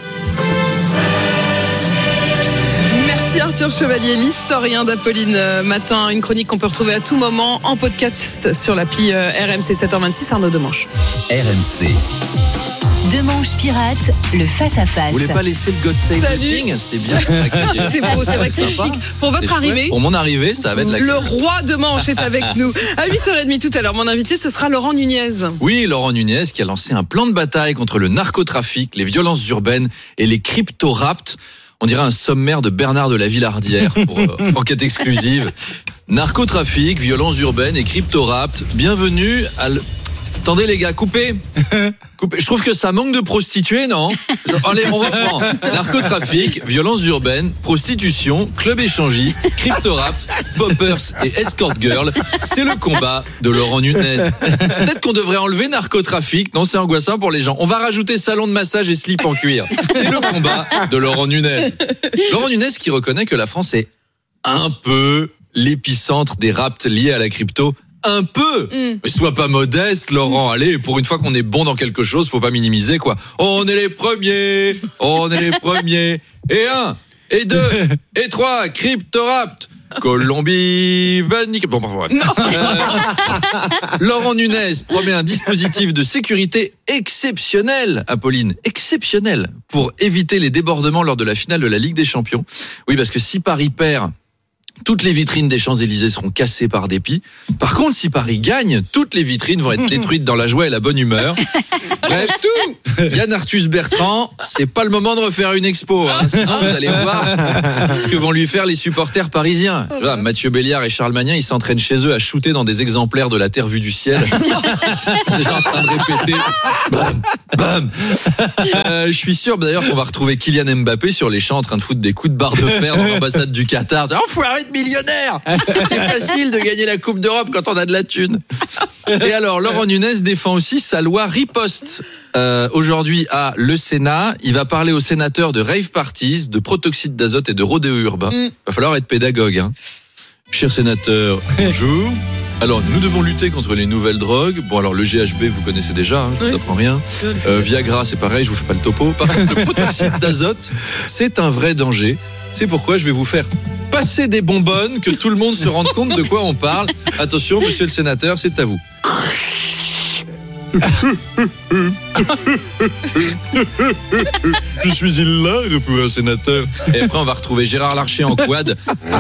Merci Arthur Chevalier, l'historien d'Apolline Matin. Une chronique qu'on peut retrouver à tout moment en podcast sur l'appli R M C. sept heures vingt-six, Arnaud Demanche. R M C. Demanche pirate, le face-à-face. Vous voulez pas laisser le God Save the King ? C'était bien. C'est beau, c'est vrai que c'est chic. Pour votre arrivée, pour mon arrivée, ça va être la le roi de Manche est avec nous. À huit heures trente tout à l'heure, mon invité, ce sera Laurent Nunez. Oui, Laurent Nunez qui a lancé un plan de bataille contre le narcotrafic, les violences urbaines et les crypto-rapts. On dirait un sommaire de Bernard de la Villardière pour euh, enquête exclusive. Narcotrafic, violences urbaines et crypto-rapts. Bienvenue à l... Attendez les gars, coupez. Coupez. Je trouve que ça manque de prostituées, non? Allez, on reprend. Narcotrafic, violences urbaines, prostitution, club échangiste, cryptorapt, poppers et escort girl. C'est le combat de Laurent Nunez. Peut-être qu'on devrait enlever narcotrafic. Non, c'est angoissant pour les gens. On va rajouter salon de massage et slip en cuir. C'est le combat de Laurent Nunez. Laurent Nunez qui reconnaît que la France est un peu l'épicentre des rapts liés à la crypto. Un peu. Mm. Mais sois pas modeste, Laurent. Allez, pour une fois qu'on est bon dans quelque chose, faut pas minimiser, quoi. On est les premiers. On est les premiers. Et un, et deux, et trois, cryptorapt. Colombie, Vanik. Bon, bref. Euh, Laurent Nunez promet un dispositif de sécurité exceptionnel, Apolline, exceptionnel, pour éviter les débordements lors de la finale de la Ligue des Champions. Oui, parce que si Paris perd, toutes les vitrines des Champs-Élysées seront cassées par dépit. Par contre, si Paris gagne, toutes les vitrines vont être détruites dans la joie et la bonne humeur. Bref, Yann Arthus Bertrand, c'est pas le moment de refaire une expo. Hein. Sinon, vous allez voir ce que vont lui faire les supporters parisiens. Là, Mathieu Béliard et Charles Magnin, ils s'entraînent chez eux à shooter dans des exemplaires de la Terre vue du ciel. Ils sont déjà en train de répéter. Bam, bam. Euh, je suis sûr d'ailleurs qu'on va retrouver Kylian Mbappé sur les champs en train de foutre des coups de barre de fer dans l'ambassade du Qatar. Enfoiré de millionnaire. C'est facile de gagner la Coupe d'Europe quand on a de la thune. Et alors, Laurent Nunez défend aussi sa loi riposte. Euh, aujourd'hui à le Sénat, il va parler aux sénateurs de rave parties, de protoxyde d'azote et de rodéo urbain. Il mm. va falloir être pédagogue. Hein. Chers sénateurs, bonjour. Alors, nous devons lutter contre les nouvelles drogues. Bon, alors le G H B, vous connaissez déjà, hein, je vous apprends rien. Euh, Viagra, c'est pareil, je vous fais pas le topo. Par contre, le protoxyde d'azote, c'est un vrai danger. C'est pourquoi je vais vous faire passer des bonbonnes, que tout le monde se rende compte de quoi on parle. Attention, monsieur le sénateur, c'est à vous. Je suis hilar pour un sénateur. Et après, on va retrouver Gérard Larcher en quad.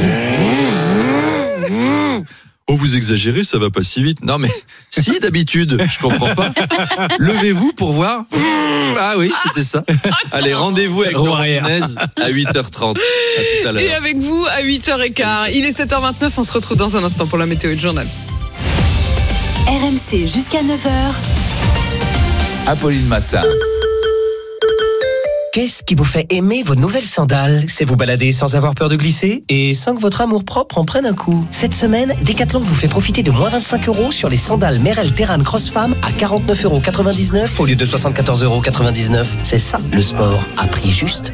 Oh, vous exagérez, ça va pas si vite. Non, mais si, d'habitude, je comprends pas. Levez-vous pour voir. Ah oui, c'était ça. Allez, rendez-vous avec Laurent Nunez à huit heures trente. À tout à l'heure. Et avec vous à huit heures quinze. Il est sept heures vingt-neuf, on se retrouve dans un instant pour la météo et le journal. R M C jusqu'à neuf heures. Apolline Matin. Qu'est-ce qui vous fait aimer vos nouvelles sandales? C'est vous balader sans avoir peur de glisser et sans que votre amour-propre en prenne un coup. Cette semaine, Decathlon vous fait profiter de moins vingt-cinq euros sur les sandales Merrell Terran Cross Femme à quarante-neuf euros quatre-vingt-dix-neuf au lieu de soixante-quatorze euros quatre-vingt-dix-neuf. C'est ça, le sport, à prix juste.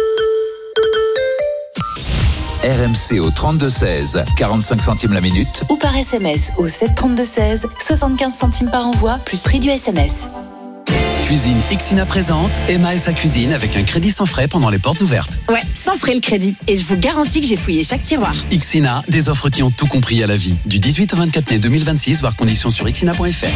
R M C au trente-deux seize, quarante-cinq centimes la minute. Ou par S M S au sept trente-deux seize, soixante-quinze centimes par envoi, plus prix du S M S. Cuisine Ixina présente Emma et sa cuisine avec un crédit sans frais pendant les portes ouvertes. Ouais, sans frais le crédit. Et je vous garantis que j'ai fouillé chaque tiroir. Ixina, des offres qui ont tout compris à la vie. Du dix-huit au vingt-quatre mai deux mille vingt-six, voir conditions sur ixina point f r.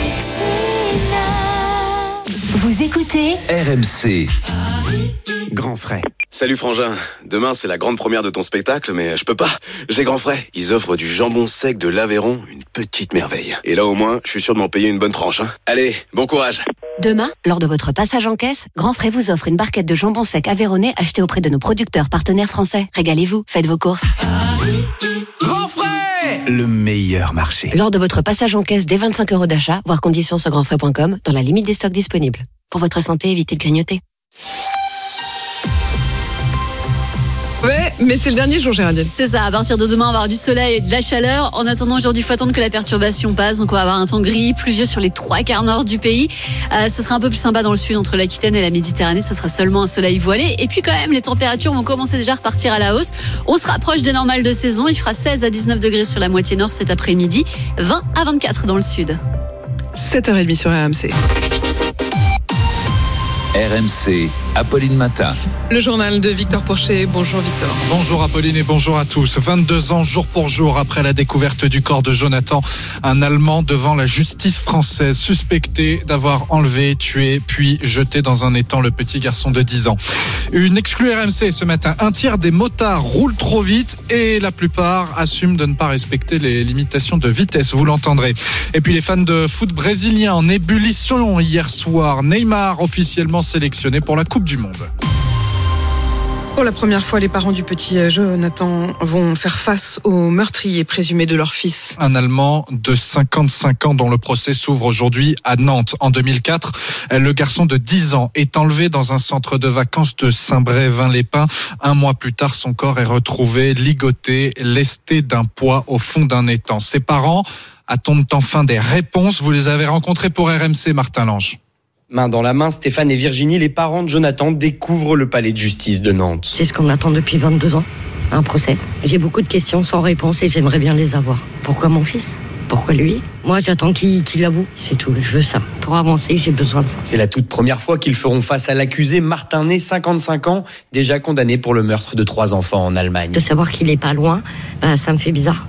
Vous écoutez R M C. Grand frais. Salut Frangin, demain c'est la grande première de ton spectacle, mais je peux pas, j'ai Grand Frais. Ils offrent du jambon sec de l'Aveyron, une petite merveille. Et là au moins, je suis sûr de m'en payer une bonne tranche. Hein. Allez, bon courage. Demain, lors de votre passage en caisse, Grand Frais vous offre une barquette de jambon sec aveyronnais achetée auprès de nos producteurs partenaires français. Régalez-vous, faites vos courses. Grand Frais, le meilleur marché. Lors de votre passage en caisse dès vingt-cinq euros d'achat, voir conditions sur grand frais point com, dans la limite des stocks disponibles. Pour votre santé, évitez de grignoter. Ouais, mais c'est le dernier jour, Géraldine. C'est ça, à partir de demain, on va avoir du soleil et de la chaleur. En attendant, aujourd'hui, il faut attendre que la perturbation passe. Donc, on va avoir un temps gris, pluvieux sur les trois quarts nord du pays. Euh, ce sera un peu plus sympa dans le sud, entre l'Aquitaine et la Méditerranée. Ce sera seulement un soleil voilé. Et puis, quand même, les températures vont commencer déjà à repartir à la hausse. On se rapproche des normales de saison. Il fera seize à dix-neuf degrés sur la moitié nord cet après-midi, vingt à vingt-quatre dans le sud. sept heures trente sur R M C. R M C, Apolline Matin. Le journal de Victor Porcher. Bonjour Victor. Bonjour Apolline et bonjour à tous. vingt-deux ans jour pour jour après la découverte du corps de Jonathan, un Allemand devant la justice française suspecté d'avoir enlevé, tué, puis jeté dans un étang le petit garçon de dix ans. Une exclue R M C ce matin. Un tiers des motards roulent trop vite et la plupart assument de ne pas respecter les limitations de vitesse, vous l'entendrez. Et puis les fans de foot brésiliens en ébullition hier soir. Neymar officiellement sélectionné pour la Coupe du Monde. Pour la première fois, les parents du petit Jonathan vont faire face au meurtrier présumé de leur fils. Un Allemand de cinquante-cinq ans dont le procès s'ouvre aujourd'hui à Nantes. En deux mille quatre, le garçon de dix ans est enlevé dans un centre de vacances de Saint-Brévin-les-Pins. Un mois plus tard, son corps est retrouvé ligoté, lesté d'un poids au fond d'un étang. Ses parents attendent enfin des réponses. Vous les avez rencontrés pour R M C, Martin Lange. Main dans la main, Stéphane et Virginie, les parents de Jonathan, découvrent le palais de justice de Nantes. C'est ce qu'on attend depuis vingt-deux ans, un procès. J'ai beaucoup de questions sans réponse et j'aimerais bien les avoir. Pourquoi mon fils ? Pourquoi lui ? Moi, j'attends qu'il, qu'il avoue. C'est tout, je veux ça. Pour avancer, j'ai besoin de ça. C'est la toute première fois qu'ils feront face à l'accusé Martin Ney, cinquante-cinq ans, déjà condamné pour le meurtre de trois enfants en Allemagne. De savoir qu'il est pas loin, bah, ça me fait bizarre.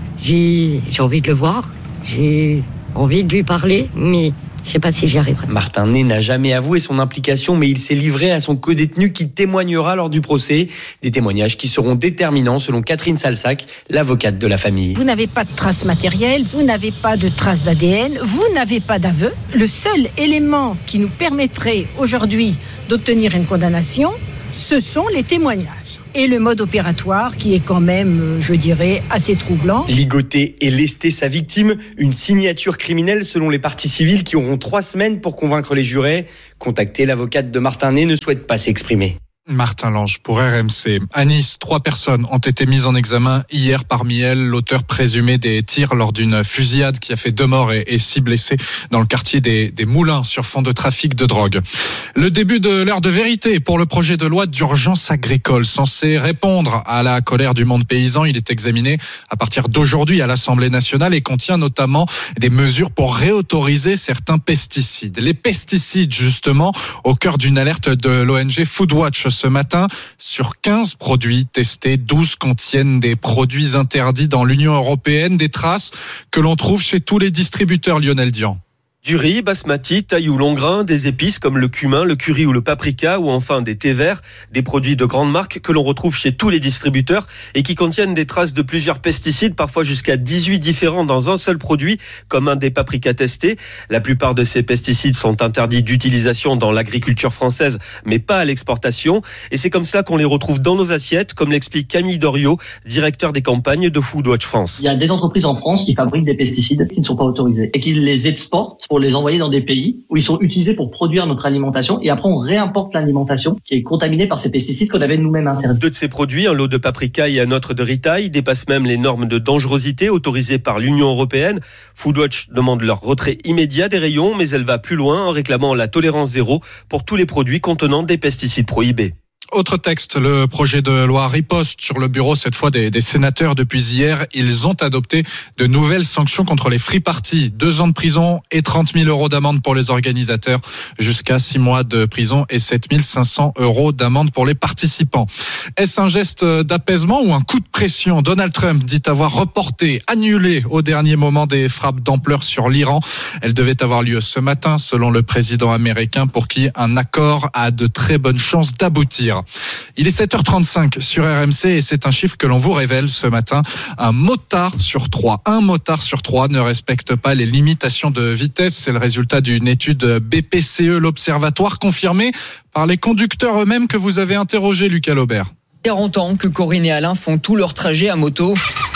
J'ai, j'ai envie de le voir, j'ai envie de lui parler, mais je sais pas si j'y arriverai. Martin Ney n'a jamais avoué son implication, mais il s'est livré à son co-détenu qui témoignera lors du procès. Des témoignages qui seront déterminants selon Catherine Salsac, l'avocate de la famille. Vous n'avez pas de traces matérielles, vous n'avez pas de traces d'A D N, vous n'avez pas d'aveu. Le seul élément qui nous permettrait aujourd'hui d'obtenir une condamnation, ce sont les témoignages. Et le mode opératoire qui est quand même, je dirais, assez troublant. Ligoter et lester sa victime, une signature criminelle selon les parties civiles qui auront trois semaines pour convaincre les jurés. Contacter l'avocate de Martin Ney ne souhaite pas s'exprimer. Martin Lange pour R M C. À Nice, trois personnes ont été mises en examen hier. Parmi elles, l'auteur présumé des tirs lors d'une fusillade qui a fait deux morts et, et six blessés dans le quartier des, des Moulins sur fond de trafic de drogue. Le début de l'heure de vérité pour le projet de loi d'urgence agricole censé répondre à la colère du monde paysan. Il est examiné à partir d'aujourd'hui à l'Assemblée nationale et contient notamment des mesures pour réautoriser certains pesticides. Les pesticides, justement, au cœur d'une alerte de l'O N G Foodwatch. Ce matin, sur quinze produits testés, douze contiennent des produits interdits dans l'Union européenne, des traces que l'on trouve chez tous les distributeurs. Lionel Dian. Du riz, basmati, taille ou long grain, des épices comme le cumin, le curry ou le paprika, ou enfin des thés verts, des produits de grande marque que l'on retrouve chez tous les distributeurs et qui contiennent des traces de plusieurs pesticides, parfois jusqu'à dix-huit différents dans un seul produit, comme un des paprikas testés. La plupart de ces pesticides sont interdits d'utilisation dans l'agriculture française, mais pas à l'exportation. Et c'est comme ça qu'on les retrouve dans nos assiettes, comme l'explique Camille Doriot, directeur des campagnes de Foodwatch France. Il y a des entreprises en France qui fabriquent des pesticides qui ne sont pas autorisés et qui les exportent pour les envoyer dans des pays où ils sont utilisés pour produire notre alimentation et après on réimporte l'alimentation qui est contaminée par ces pesticides qu'on avait nous-mêmes interdits. Deux de ces produits, un lot de paprika et un autre de ritaille, dépassent même les normes de dangerosité autorisées par l'Union européenne. Foodwatch demande leur retrait immédiat des rayons, mais elle va plus loin en réclamant la tolérance zéro pour tous les produits contenant des pesticides prohibés. Autre texte, le projet de loi riposte sur le bureau cette fois des, des sénateurs. Depuis hier, ils ont adopté de nouvelles sanctions contre les free parties. Deux ans de prison et trente mille euros d'amende pour les organisateurs, jusqu'à six mois de prison et sept mille cinq cents euros d'amende pour les participants. Est-ce un geste d'apaisement ou un coup de pression ? Donald Trump dit avoir reporté, annulé au dernier moment des frappes d'ampleur sur l'Iran. Elles devaient avoir lieu ce matin, selon le président américain, pour qui un accord a de très bonnes chances d'aboutir. Il est sept heures trente-cinq sur R M C et c'est un chiffre que l'on vous révèle ce matin. Un motard sur trois, un motard sur trois ne respecte pas les limitations de vitesse. C'est le résultat d'une étude B P C E, l'Observatoire, confirmée par les conducteurs eux-mêmes que vous avez interrogés, Lucas Laubert. quarante ans que Corinne et Alain font tout leur trajet à moto.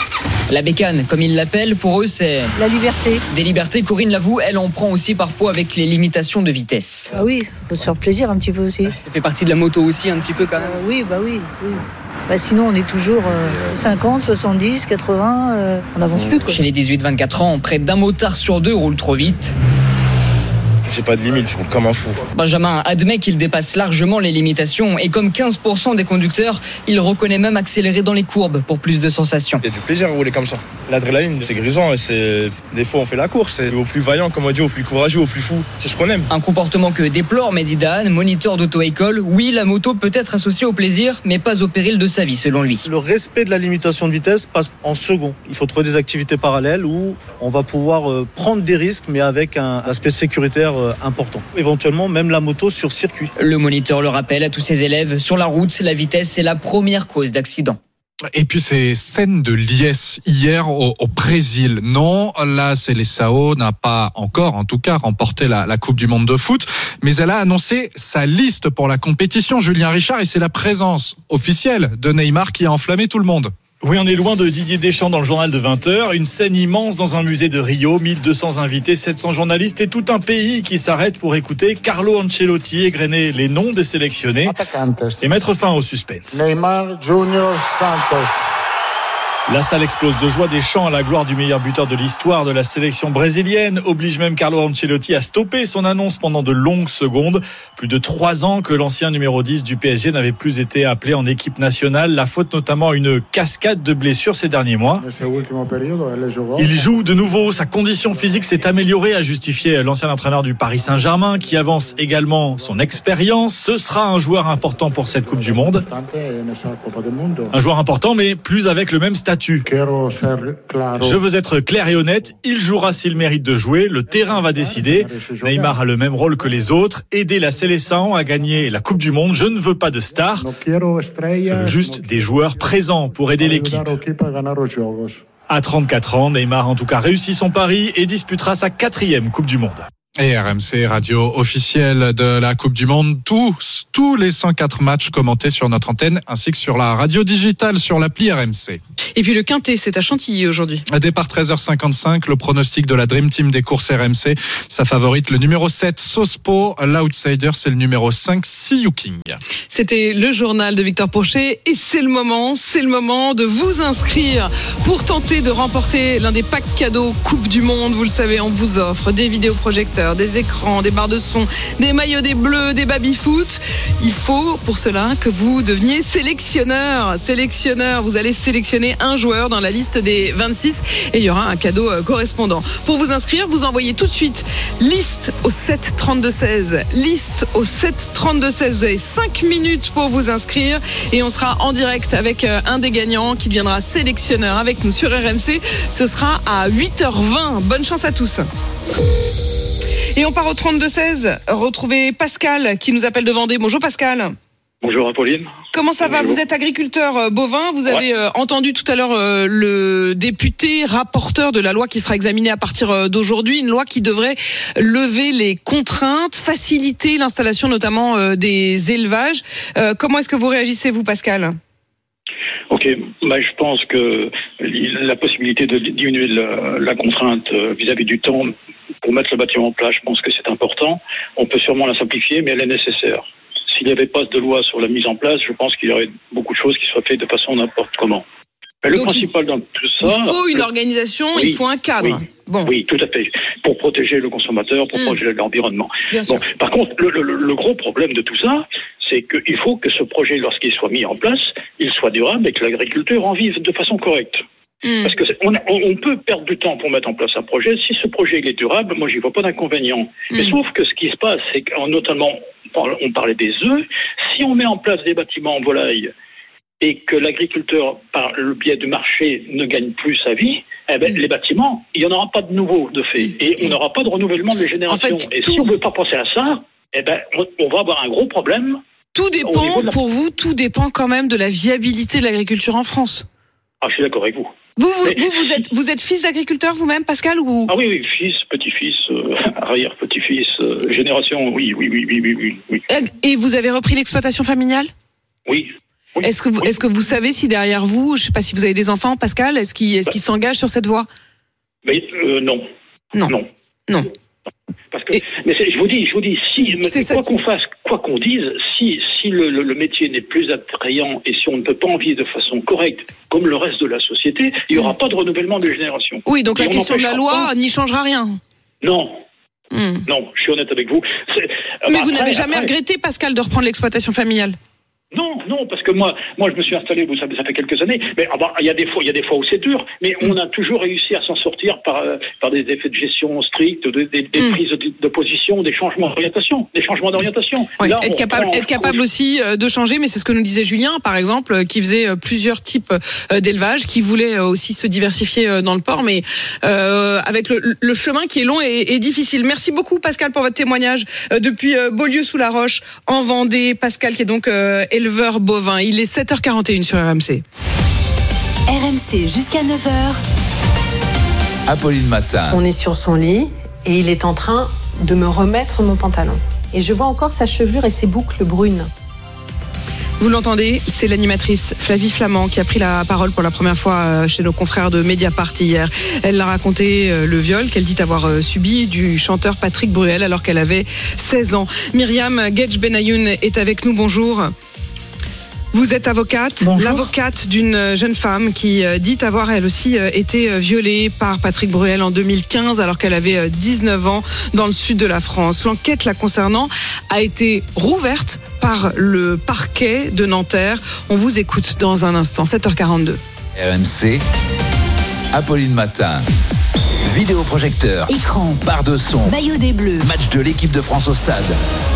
La bécane, comme ils l'appellent, pour eux, c'est... La liberté. Des libertés, Corinne l'avoue, elle en prend aussi parfois avec les limitations de vitesse. Ah oui, faut se faire plaisir un petit peu aussi. Ça fait partie de la moto aussi un petit peu quand même. Euh, oui, bah oui, oui. Bah sinon, on est toujours euh, cinquante, soixante-dix, quatre-vingts, euh, on n'avance plus, quoi. Chez les dix-huit vingt-quatre ans, près d'un motard sur deux roule trop vite. J'ai pas de limite, je roule comme un fou. Benjamin admet qu'il dépasse largement les limitations et comme quinze pour cent des conducteurs, il reconnaît même accélérer dans les courbes pour plus de sensations. Il y a du plaisir à rouler comme ça. L'adrénaline, c'est grisant et c'est... Des fois on fait la course, c'est au plus vaillant, comme on dit, au plus courageux, au plus fou. C'est ce qu'on aime. Un comportement que déplore Mehdi Dahan, moniteur d'auto-école. Oui, la moto peut être associée au plaisir, mais pas au péril de sa vie selon lui. Le respect de la limitation de vitesse passe en second. Il faut trouver des activités parallèles où on va pouvoir prendre des risques, mais avec un aspect sécuritaire important. Éventuellement, même la moto sur circuit. Le moniteur le rappelle à tous ses élèves, sur la route, la vitesse est la première cause d'accident. Et puis ces scènes de liesse hier au, au Brésil. Non, la Seleção n'a pas encore, en tout cas, remporté la, la Coupe du Monde de foot, mais elle a annoncé sa liste pour la compétition, Julien Richard, et c'est la présence officielle de Neymar qui a enflammé tout le monde. Oui, on est loin de Didier Deschamps dans le journal de vingt heures. Une scène immense dans un musée de Rio, mille deux cents invités, sept cents journalistes et tout un pays qui s'arrête pour écouter Carlo Ancelotti égrener les noms des sélectionnés et mettre fin au suspense. Neymar Junior Santos. La salle explose de joie, des chants à la gloire du meilleur buteur de l'histoire de la sélection brésilienne oblige même Carlo Ancelotti à stopper son annonce pendant de longues secondes. Plus de trois ans que l'ancien numéro dix du P S G n'avait plus été appelé en équipe nationale. La faute notamment à une cascade de blessures ces derniers mois. Il joue de nouveau, sa condition physique s'est améliorée, a justifié l'ancien entraîneur du Paris Saint-Germain qui avance également son expérience. Ce sera un joueur important pour cette Coupe du Monde. Un joueur important mais plus avec le même statut. Je veux être clair et honnête, il jouera s'il mérite de jouer, le terrain va décider. Neymar a le même rôle que les autres, aider la Seleção à gagner la Coupe du Monde. Je ne veux pas de stars, je veux juste des joueurs présents pour aider l'équipe. À trente-quatre ans, Neymar en tout cas réussit son pari et disputera sa quatrième Coupe du Monde. Et R M C, radio officielle de la Coupe du Monde, tous, tous les cent quatre matchs commentés sur notre antenne, ainsi que sur la radio digitale, sur l'appli R M C. Et puis le Quintet, c'est à Chantilly aujourd'hui. Départ treize heures cinquante-cinq, le pronostic de la Dream Team des courses R M C. Sa favorite, le numéro sept, Sospo. L'outsider, c'est le numéro cinq, See You King. C'était le journal de Victor Pochet et c'est le moment, c'est le moment de vous inscrire pour tenter de remporter l'un des packs cadeaux Coupe du Monde. Vous le savez, on vous offre des vidéoprojecteurs, des écrans, des barres de son, des maillots des Bleus, des baby-foot. Il faut pour cela que vous deveniez sélectionneur. Sélectionneur, vous allez sélectionner un joueur dans la liste des vingt-six et il y aura un cadeau correspondant. Pour vous inscrire, vous envoyez tout de suite liste au sept trente-deux seize. Liste au sept trente-deux seize. Vous avez cinq minutes pour vous inscrire et on sera en direct avec un des gagnants qui deviendra sélectionneur avec nous sur R M C. Ce sera à huit heures vingt. Bonne chance à tous. Et on part au trente-deux seize, retrouver Pascal qui nous appelle de Vendée. Bonjour Pascal. Bonjour Apolline. Comment ça va ? Vous êtes agriculteur bovin, vous avez ouais. entendu tout à l'heure le député rapporteur de la loi qui sera examinée à partir d'aujourd'hui, une loi qui devrait lever les contraintes, faciliter l'installation notamment des élevages. Comment est-ce que vous réagissez vous Pascal ? Ok, bah, je pense que la possibilité de diminuer la, la contrainte vis-à-vis du temps pour mettre le bâtiment en place, je pense que c'est important. On peut sûrement la simplifier, mais elle est nécessaire. S'il n'y avait pas de loi sur la mise en place, je pense qu'il y aurait beaucoup de choses qui soient faites de façon n'importe comment. Mais le Donc principal dans tout ça... Il faut une organisation, oui, il faut un cadre. Oui, bon. oui, tout à fait. Pour protéger le consommateur, pour mmh. protéger l'environnement. Bon, par contre, le, le, le gros problème de tout ça, c'est qu'il faut que ce projet, lorsqu'il soit mis en place, il soit durable et que l'agriculteur en vive de façon correcte. Mmh. Parce que on, on peut perdre du temps pour mettre en place un projet. Si ce projet il est durable, moi j'y vois pas d'inconvénient. Mmh. Mais sauf que ce qui se passe, c'est que notamment, on parlait des œufs. Si on met en place des bâtiments en volaille et que l'agriculteur, par le biais du marché, ne gagne plus sa vie, eh ben, mmh. les bâtiments, il n'y en aura pas de nouveaux de fait. Mmh. Et on n'aura pas de renouvellement des générations. En fait, et tout... si on ne veut pas penser à ça, eh ben, on va avoir un gros problème. Tout dépend, la... pour vous, tout dépend quand même de la viabilité de l'agriculture en France. Ah, je suis d'accord avec vous. Vous, vous, Mais... vous, vous, êtes, vous êtes fils d'agriculteur vous-même, Pascal ou... Ah oui, oui, fils, petit-fils, euh, arrière-petit-fils, euh, génération, oui, oui, oui, oui, oui, oui. Et vous avez repris l'exploitation familiale ? Oui. Oui, est-ce que vous, oui. est-ce que vous savez si derrière vous, je ne sais pas si vous avez des enfants, Pascal, est-ce qu'ils, est-ce qu'ils s'engagent sur cette voie ? Mais euh, non. Non. Non. Non. Parce que, Et, mais c'est, je vous dis, je vous dis, si quoi ça, qu'on fasse, quoi qu'on dise, si si le, le, le métier n'est plus attrayant et si on ne peut pas en vivre de façon correcte, comme le reste de la société, il n'y aura mmh. pas de renouvellement des générations. Oui, donc et la question de la loi pas. n'y changera rien. Non. Mmh. Non, je suis honnête avec vous. C'est, mais après, vous n'avez jamais après, regretté, Pascal, de reprendre l'exploitation familiale ? Non, non, parce que moi, moi, je me suis installé, vous savez, ça fait quelques années. Mais ah bah, il y a des fois, il y a des fois où c'est dur, mais on a toujours réussi à s'en sortir par euh, par des effets de gestion stricts, des, des, des mm. prises de, de position, des changements d'orientation, des changements d'orientation. Oui, Là, être capable, prend, être capable aussi de changer, mais c'est ce que nous disait Julien, par exemple, qui faisait plusieurs types d'élevage, qui voulait aussi se diversifier dans le porc, mais euh, avec le, le chemin qui est long et, et difficile. Merci beaucoup, Pascal, pour votre témoignage depuis Beaulieu-sous-la-Roche, en Vendée. Pascal, qui est donc euh, éleveur bovin. Il est sept heures quarante et une sur R M C. R M C jusqu'à neuf heures. Apolline Matin. On est sur son lit et il est en train de me remettre mon pantalon. Et je vois encore sa chevelure et ses boucles brunes. Vous l'entendez, c'est l'animatrice Flavie Flament qui a pris la parole pour la première fois chez nos confrères de Mediapart hier. Elle a raconté le viol qu'elle dit avoir subi du chanteur Patrick Bruel alors qu'elle avait seize ans. Myriam Guedj Benayoun est avec nous, bonjour. Vous êtes avocate, Bonjour. l'avocate d'une jeune femme qui dit avoir elle aussi été violée par Patrick Bruel en deux mille quinze alors qu'elle avait dix-neuf ans dans le sud de la France. L'enquête la concernant a été rouverte par le parquet de Nanterre. On vous écoute dans un instant, sept heures quarante-deux. R M C, Apolline Matin. Vidéoprojecteur, écran, barre de son, maillot des Bleus, match de l'équipe de France au stade.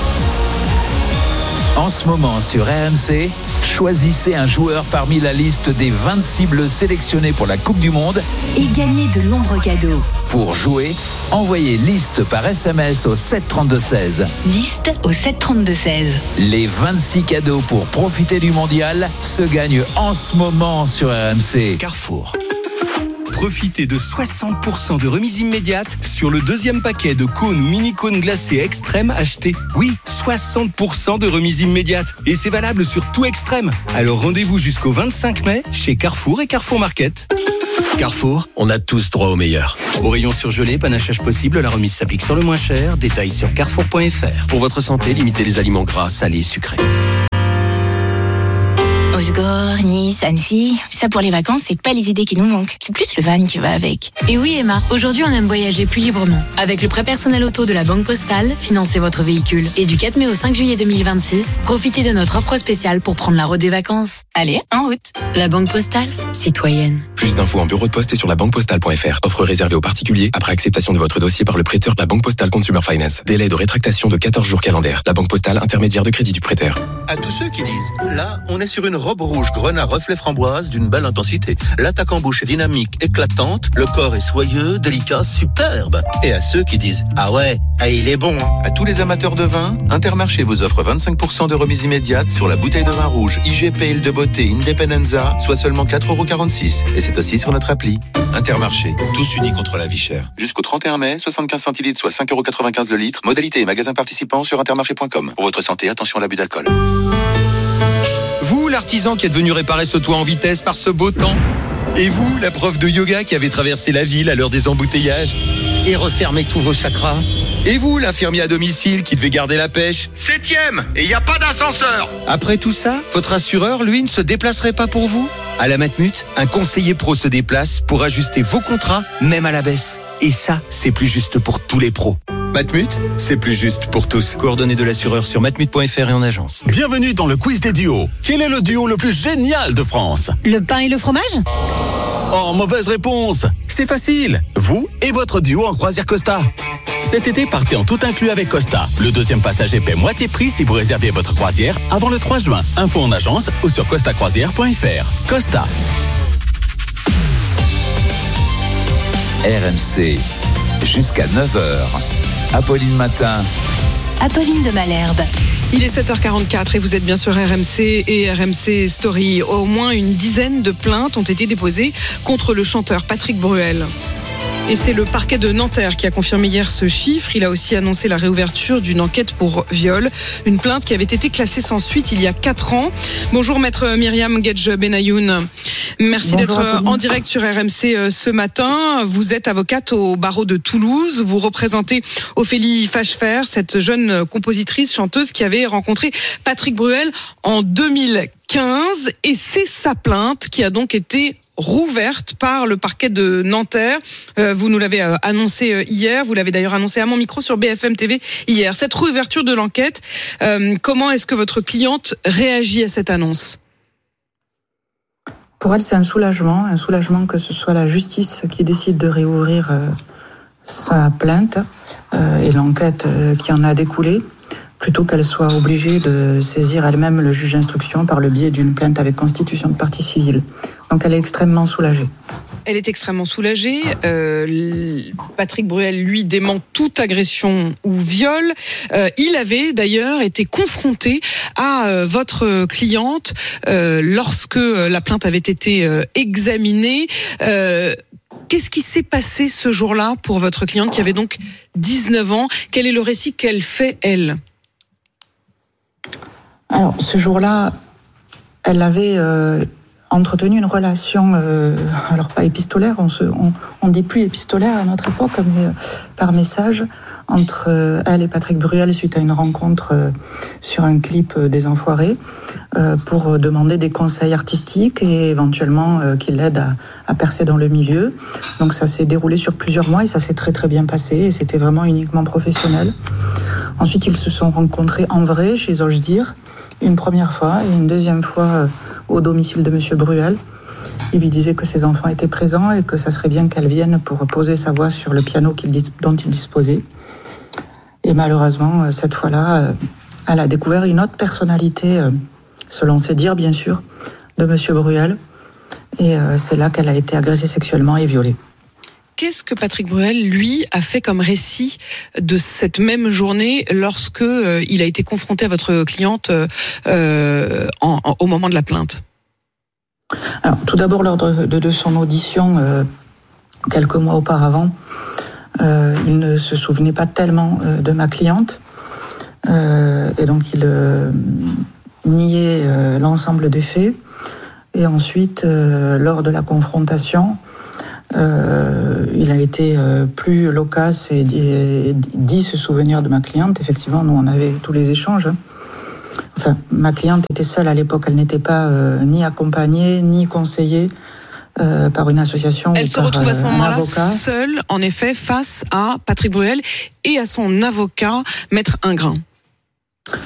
En ce moment sur R M C, choisissez un joueur parmi la liste des vingt-six bleus sélectionnés pour la Coupe du Monde et gagnez de nombreux cadeaux. Pour jouer, envoyez liste par S M S au sept trente-deux seize. Liste au sept trente-deux seize. Les vingt-six cadeaux pour profiter du mondial se gagnent en ce moment sur R M C. Carrefour. Profitez de soixante pour cent de remise immédiate sur le deuxième paquet de cônes ou mini-cônes glacés Extrême achetés. Oui, soixante pour cent de remise immédiate. Et c'est valable sur tout Extrême. Alors rendez-vous jusqu'au vingt-cinq mai chez Carrefour et Carrefour Market. Carrefour, on a tous droit au meilleur. Au rayon surgelé, panachage possible, la remise s'applique sur le moins cher. Détails sur carrefour point f r. Pour votre santé, limitez les aliments gras, salés, sucrés. Osgore, Nice, Annecy, ça pour les vacances, c'est pas les idées qui nous manquent. C'est plus le van qui va avec. Et oui Emma, aujourd'hui on aime voyager plus librement. Avec le prêt personnel auto de la Banque Postale, financez votre véhicule. Et du quatre mai au cinq juillet deux mille vingt-six, profitez de notre offre spéciale pour prendre la route des vacances. Allez, en route. La Banque Postale, citoyenne. Plus d'infos en bureau de poste et sur la banque postale point f r. Offre réservée aux particuliers après acceptation de votre dossier par le prêteur de la Banque Postale Consumer Finance. Délai de rétractation de quatorze jours calendaires. La Banque Postale, intermédiaire de crédit du prêteur. À tous ceux qui disent, là, on est sur une robe rouge grenat reflet framboise d'une belle intensité. L'attaque en bouche est dynamique, éclatante, le corps est soyeux, délicat, superbe. Et à ceux qui disent, ah ouais, ah il est bon. À tous les amateurs de vin, Intermarché vous offre vingt-cinq pour cent de remise immédiate sur la bouteille de vin rouge I G P Île de Beauté Independenza, soit seulement quatre euros quarante-six. Et c'est aussi sur notre appli. Intermarché, tous unis contre la vie chère. Jusqu'au trente et un mai, soixante-quinze centilitres, soit cinq euros quatre-vingt-quinze le litre. Modalité et magasin participant sur intermarché point com. Pour votre santé, attention à l'abus d'alcool. Vous, l'artisan qui est venu réparer ce toit en vitesse par ce beau temps. Et vous, la prof de yoga qui avait traversé la ville à l'heure des embouteillages et refermé tous vos chakras. Et vous, l'infirmier à domicile qui devait garder la pêche. Septième, et il n'y a pas d'ascenseur. Après tout ça, votre assureur, lui, ne se déplacerait pas pour vous. À la Matmut, un conseiller pro se déplace pour ajuster vos contrats, même à la baisse. Et ça, c'est plus juste pour tous les pros. Matmut, c'est plus juste pour tous. Coordonnées de l'assureur sur matmut point f r et en agence. Bienvenue dans le quiz des duos. Quel est le duo le plus génial de France? Le pain et le fromage? Oh, mauvaise réponse. C'est facile. Vous et votre duo en croisière Costa. Cet été, partez en tout inclus avec Costa. Le deuxième passager paie moitié prix si vous réservez votre croisière avant le trois juin. Info en agence ou sur costa croisière point f r. Costa. R M C, jusqu'à neuf heures. Apolline Matin. Apolline de Malherbe. Il est sept heures quarante-quatre et vous êtes bien sur R M C et R M C Story. Au moins une dizaine de plaintes ont été déposées contre le chanteur Patrick Bruel. Et c'est le parquet de Nanterre qui a confirmé hier ce chiffre. Il a aussi annoncé la réouverture d'une enquête pour viol. Une plainte qui avait été classée sans suite il y a quatre ans. Bonjour maître Myriam Guedj Benayoun. Merci Bonjour d'être en direct sur R M C ce matin. Vous êtes avocate au barreau de Toulouse. Vous représentez Ophélie Fachefer, cette jeune compositrice, chanteuse qui avait rencontré Patrick Bruel en deux mille quinze. Et c'est sa plainte qui a donc été rouverte par le parquet de Nanterre. Euh, vous nous l'avez euh, annoncé euh, hier, vous l'avez d'ailleurs annoncé à mon micro sur B F M T V hier. Cette réouverture de l'enquête, euh, comment est-ce que votre cliente réagit à cette annonce ? Pour elle, c'est un soulagement, un soulagement que ce soit la justice qui décide de réouvrir euh, sa plainte euh, et l'enquête euh, qui en a découlé, plutôt qu'elle soit obligée de saisir elle-même le juge d'instruction par le biais d'une plainte avec constitution de partie civile. Donc elle est extrêmement soulagée. Elle est extrêmement soulagée. Euh, Patrick Bruel, lui, dément toute agression ou viol. Euh, il avait d'ailleurs été confronté à euh, votre cliente euh, lorsque la plainte avait été euh, examinée. Euh, Qu'est-ce qui s'est passé ce jour-là pour votre cliente qui avait donc dix-neuf ans ? Quel est le récit qu'elle fait, elle ? Alors, ce jour-là, elle avait euh, entretenu une relation, euh, alors pas épistolaire, on se, on, on dit plus épistolaire à notre époque, mais euh, par message, entre euh, elle et Patrick Bruel suite à une rencontre euh, sur un clip euh, des Enfoirés, euh, pour demander des conseils artistiques et éventuellement euh, qu'il l'aide à, à percer dans le milieu. Donc ça s'est déroulé sur plusieurs mois et ça s'est très très bien passé et c'était vraiment uniquement professionnel. Ensuite, ils se sont rencontrés en vrai, chez Ose Dire, une première fois et une deuxième fois euh, au domicile de Monsieur Bruel. Il lui disait que ses enfants étaient présents et que ça serait bien qu'elle vienne pour poser sa voix sur le piano qu'il, dont il disposait. Et malheureusement, euh, cette fois-là, euh, elle a découvert une autre personnalité, euh, selon ses dires bien sûr, de Monsieur Bruel. Et euh, c'est là qu'elle a été agressée sexuellement et violée. Qu'est-ce que Patrick Bruel, lui, a fait comme récit de cette même journée lorsque euh, il a été confronté à votre cliente euh, en, en, au moment de la plainte ? Alors, tout d'abord, lors de, de, de son audition, euh, quelques mois auparavant, euh, il ne se souvenait pas tellement euh, de ma cliente. Euh, et donc, il euh, niait euh, l'ensemble des faits. Et ensuite, euh, lors de la confrontation, Euh, il a été euh, plus loquace et dit, et dit se souvenir de ma cliente. Effectivement, nous on avait tous les échanges. Enfin, ma cliente était seule à l'époque, elle n'était pas euh, ni accompagnée, ni conseillée euh, par une association elle ou se par retrouve à ce euh, moment-là un avocat. Seule, en effet, face à Patrick Bruel et à son avocat, Maître Ingrain.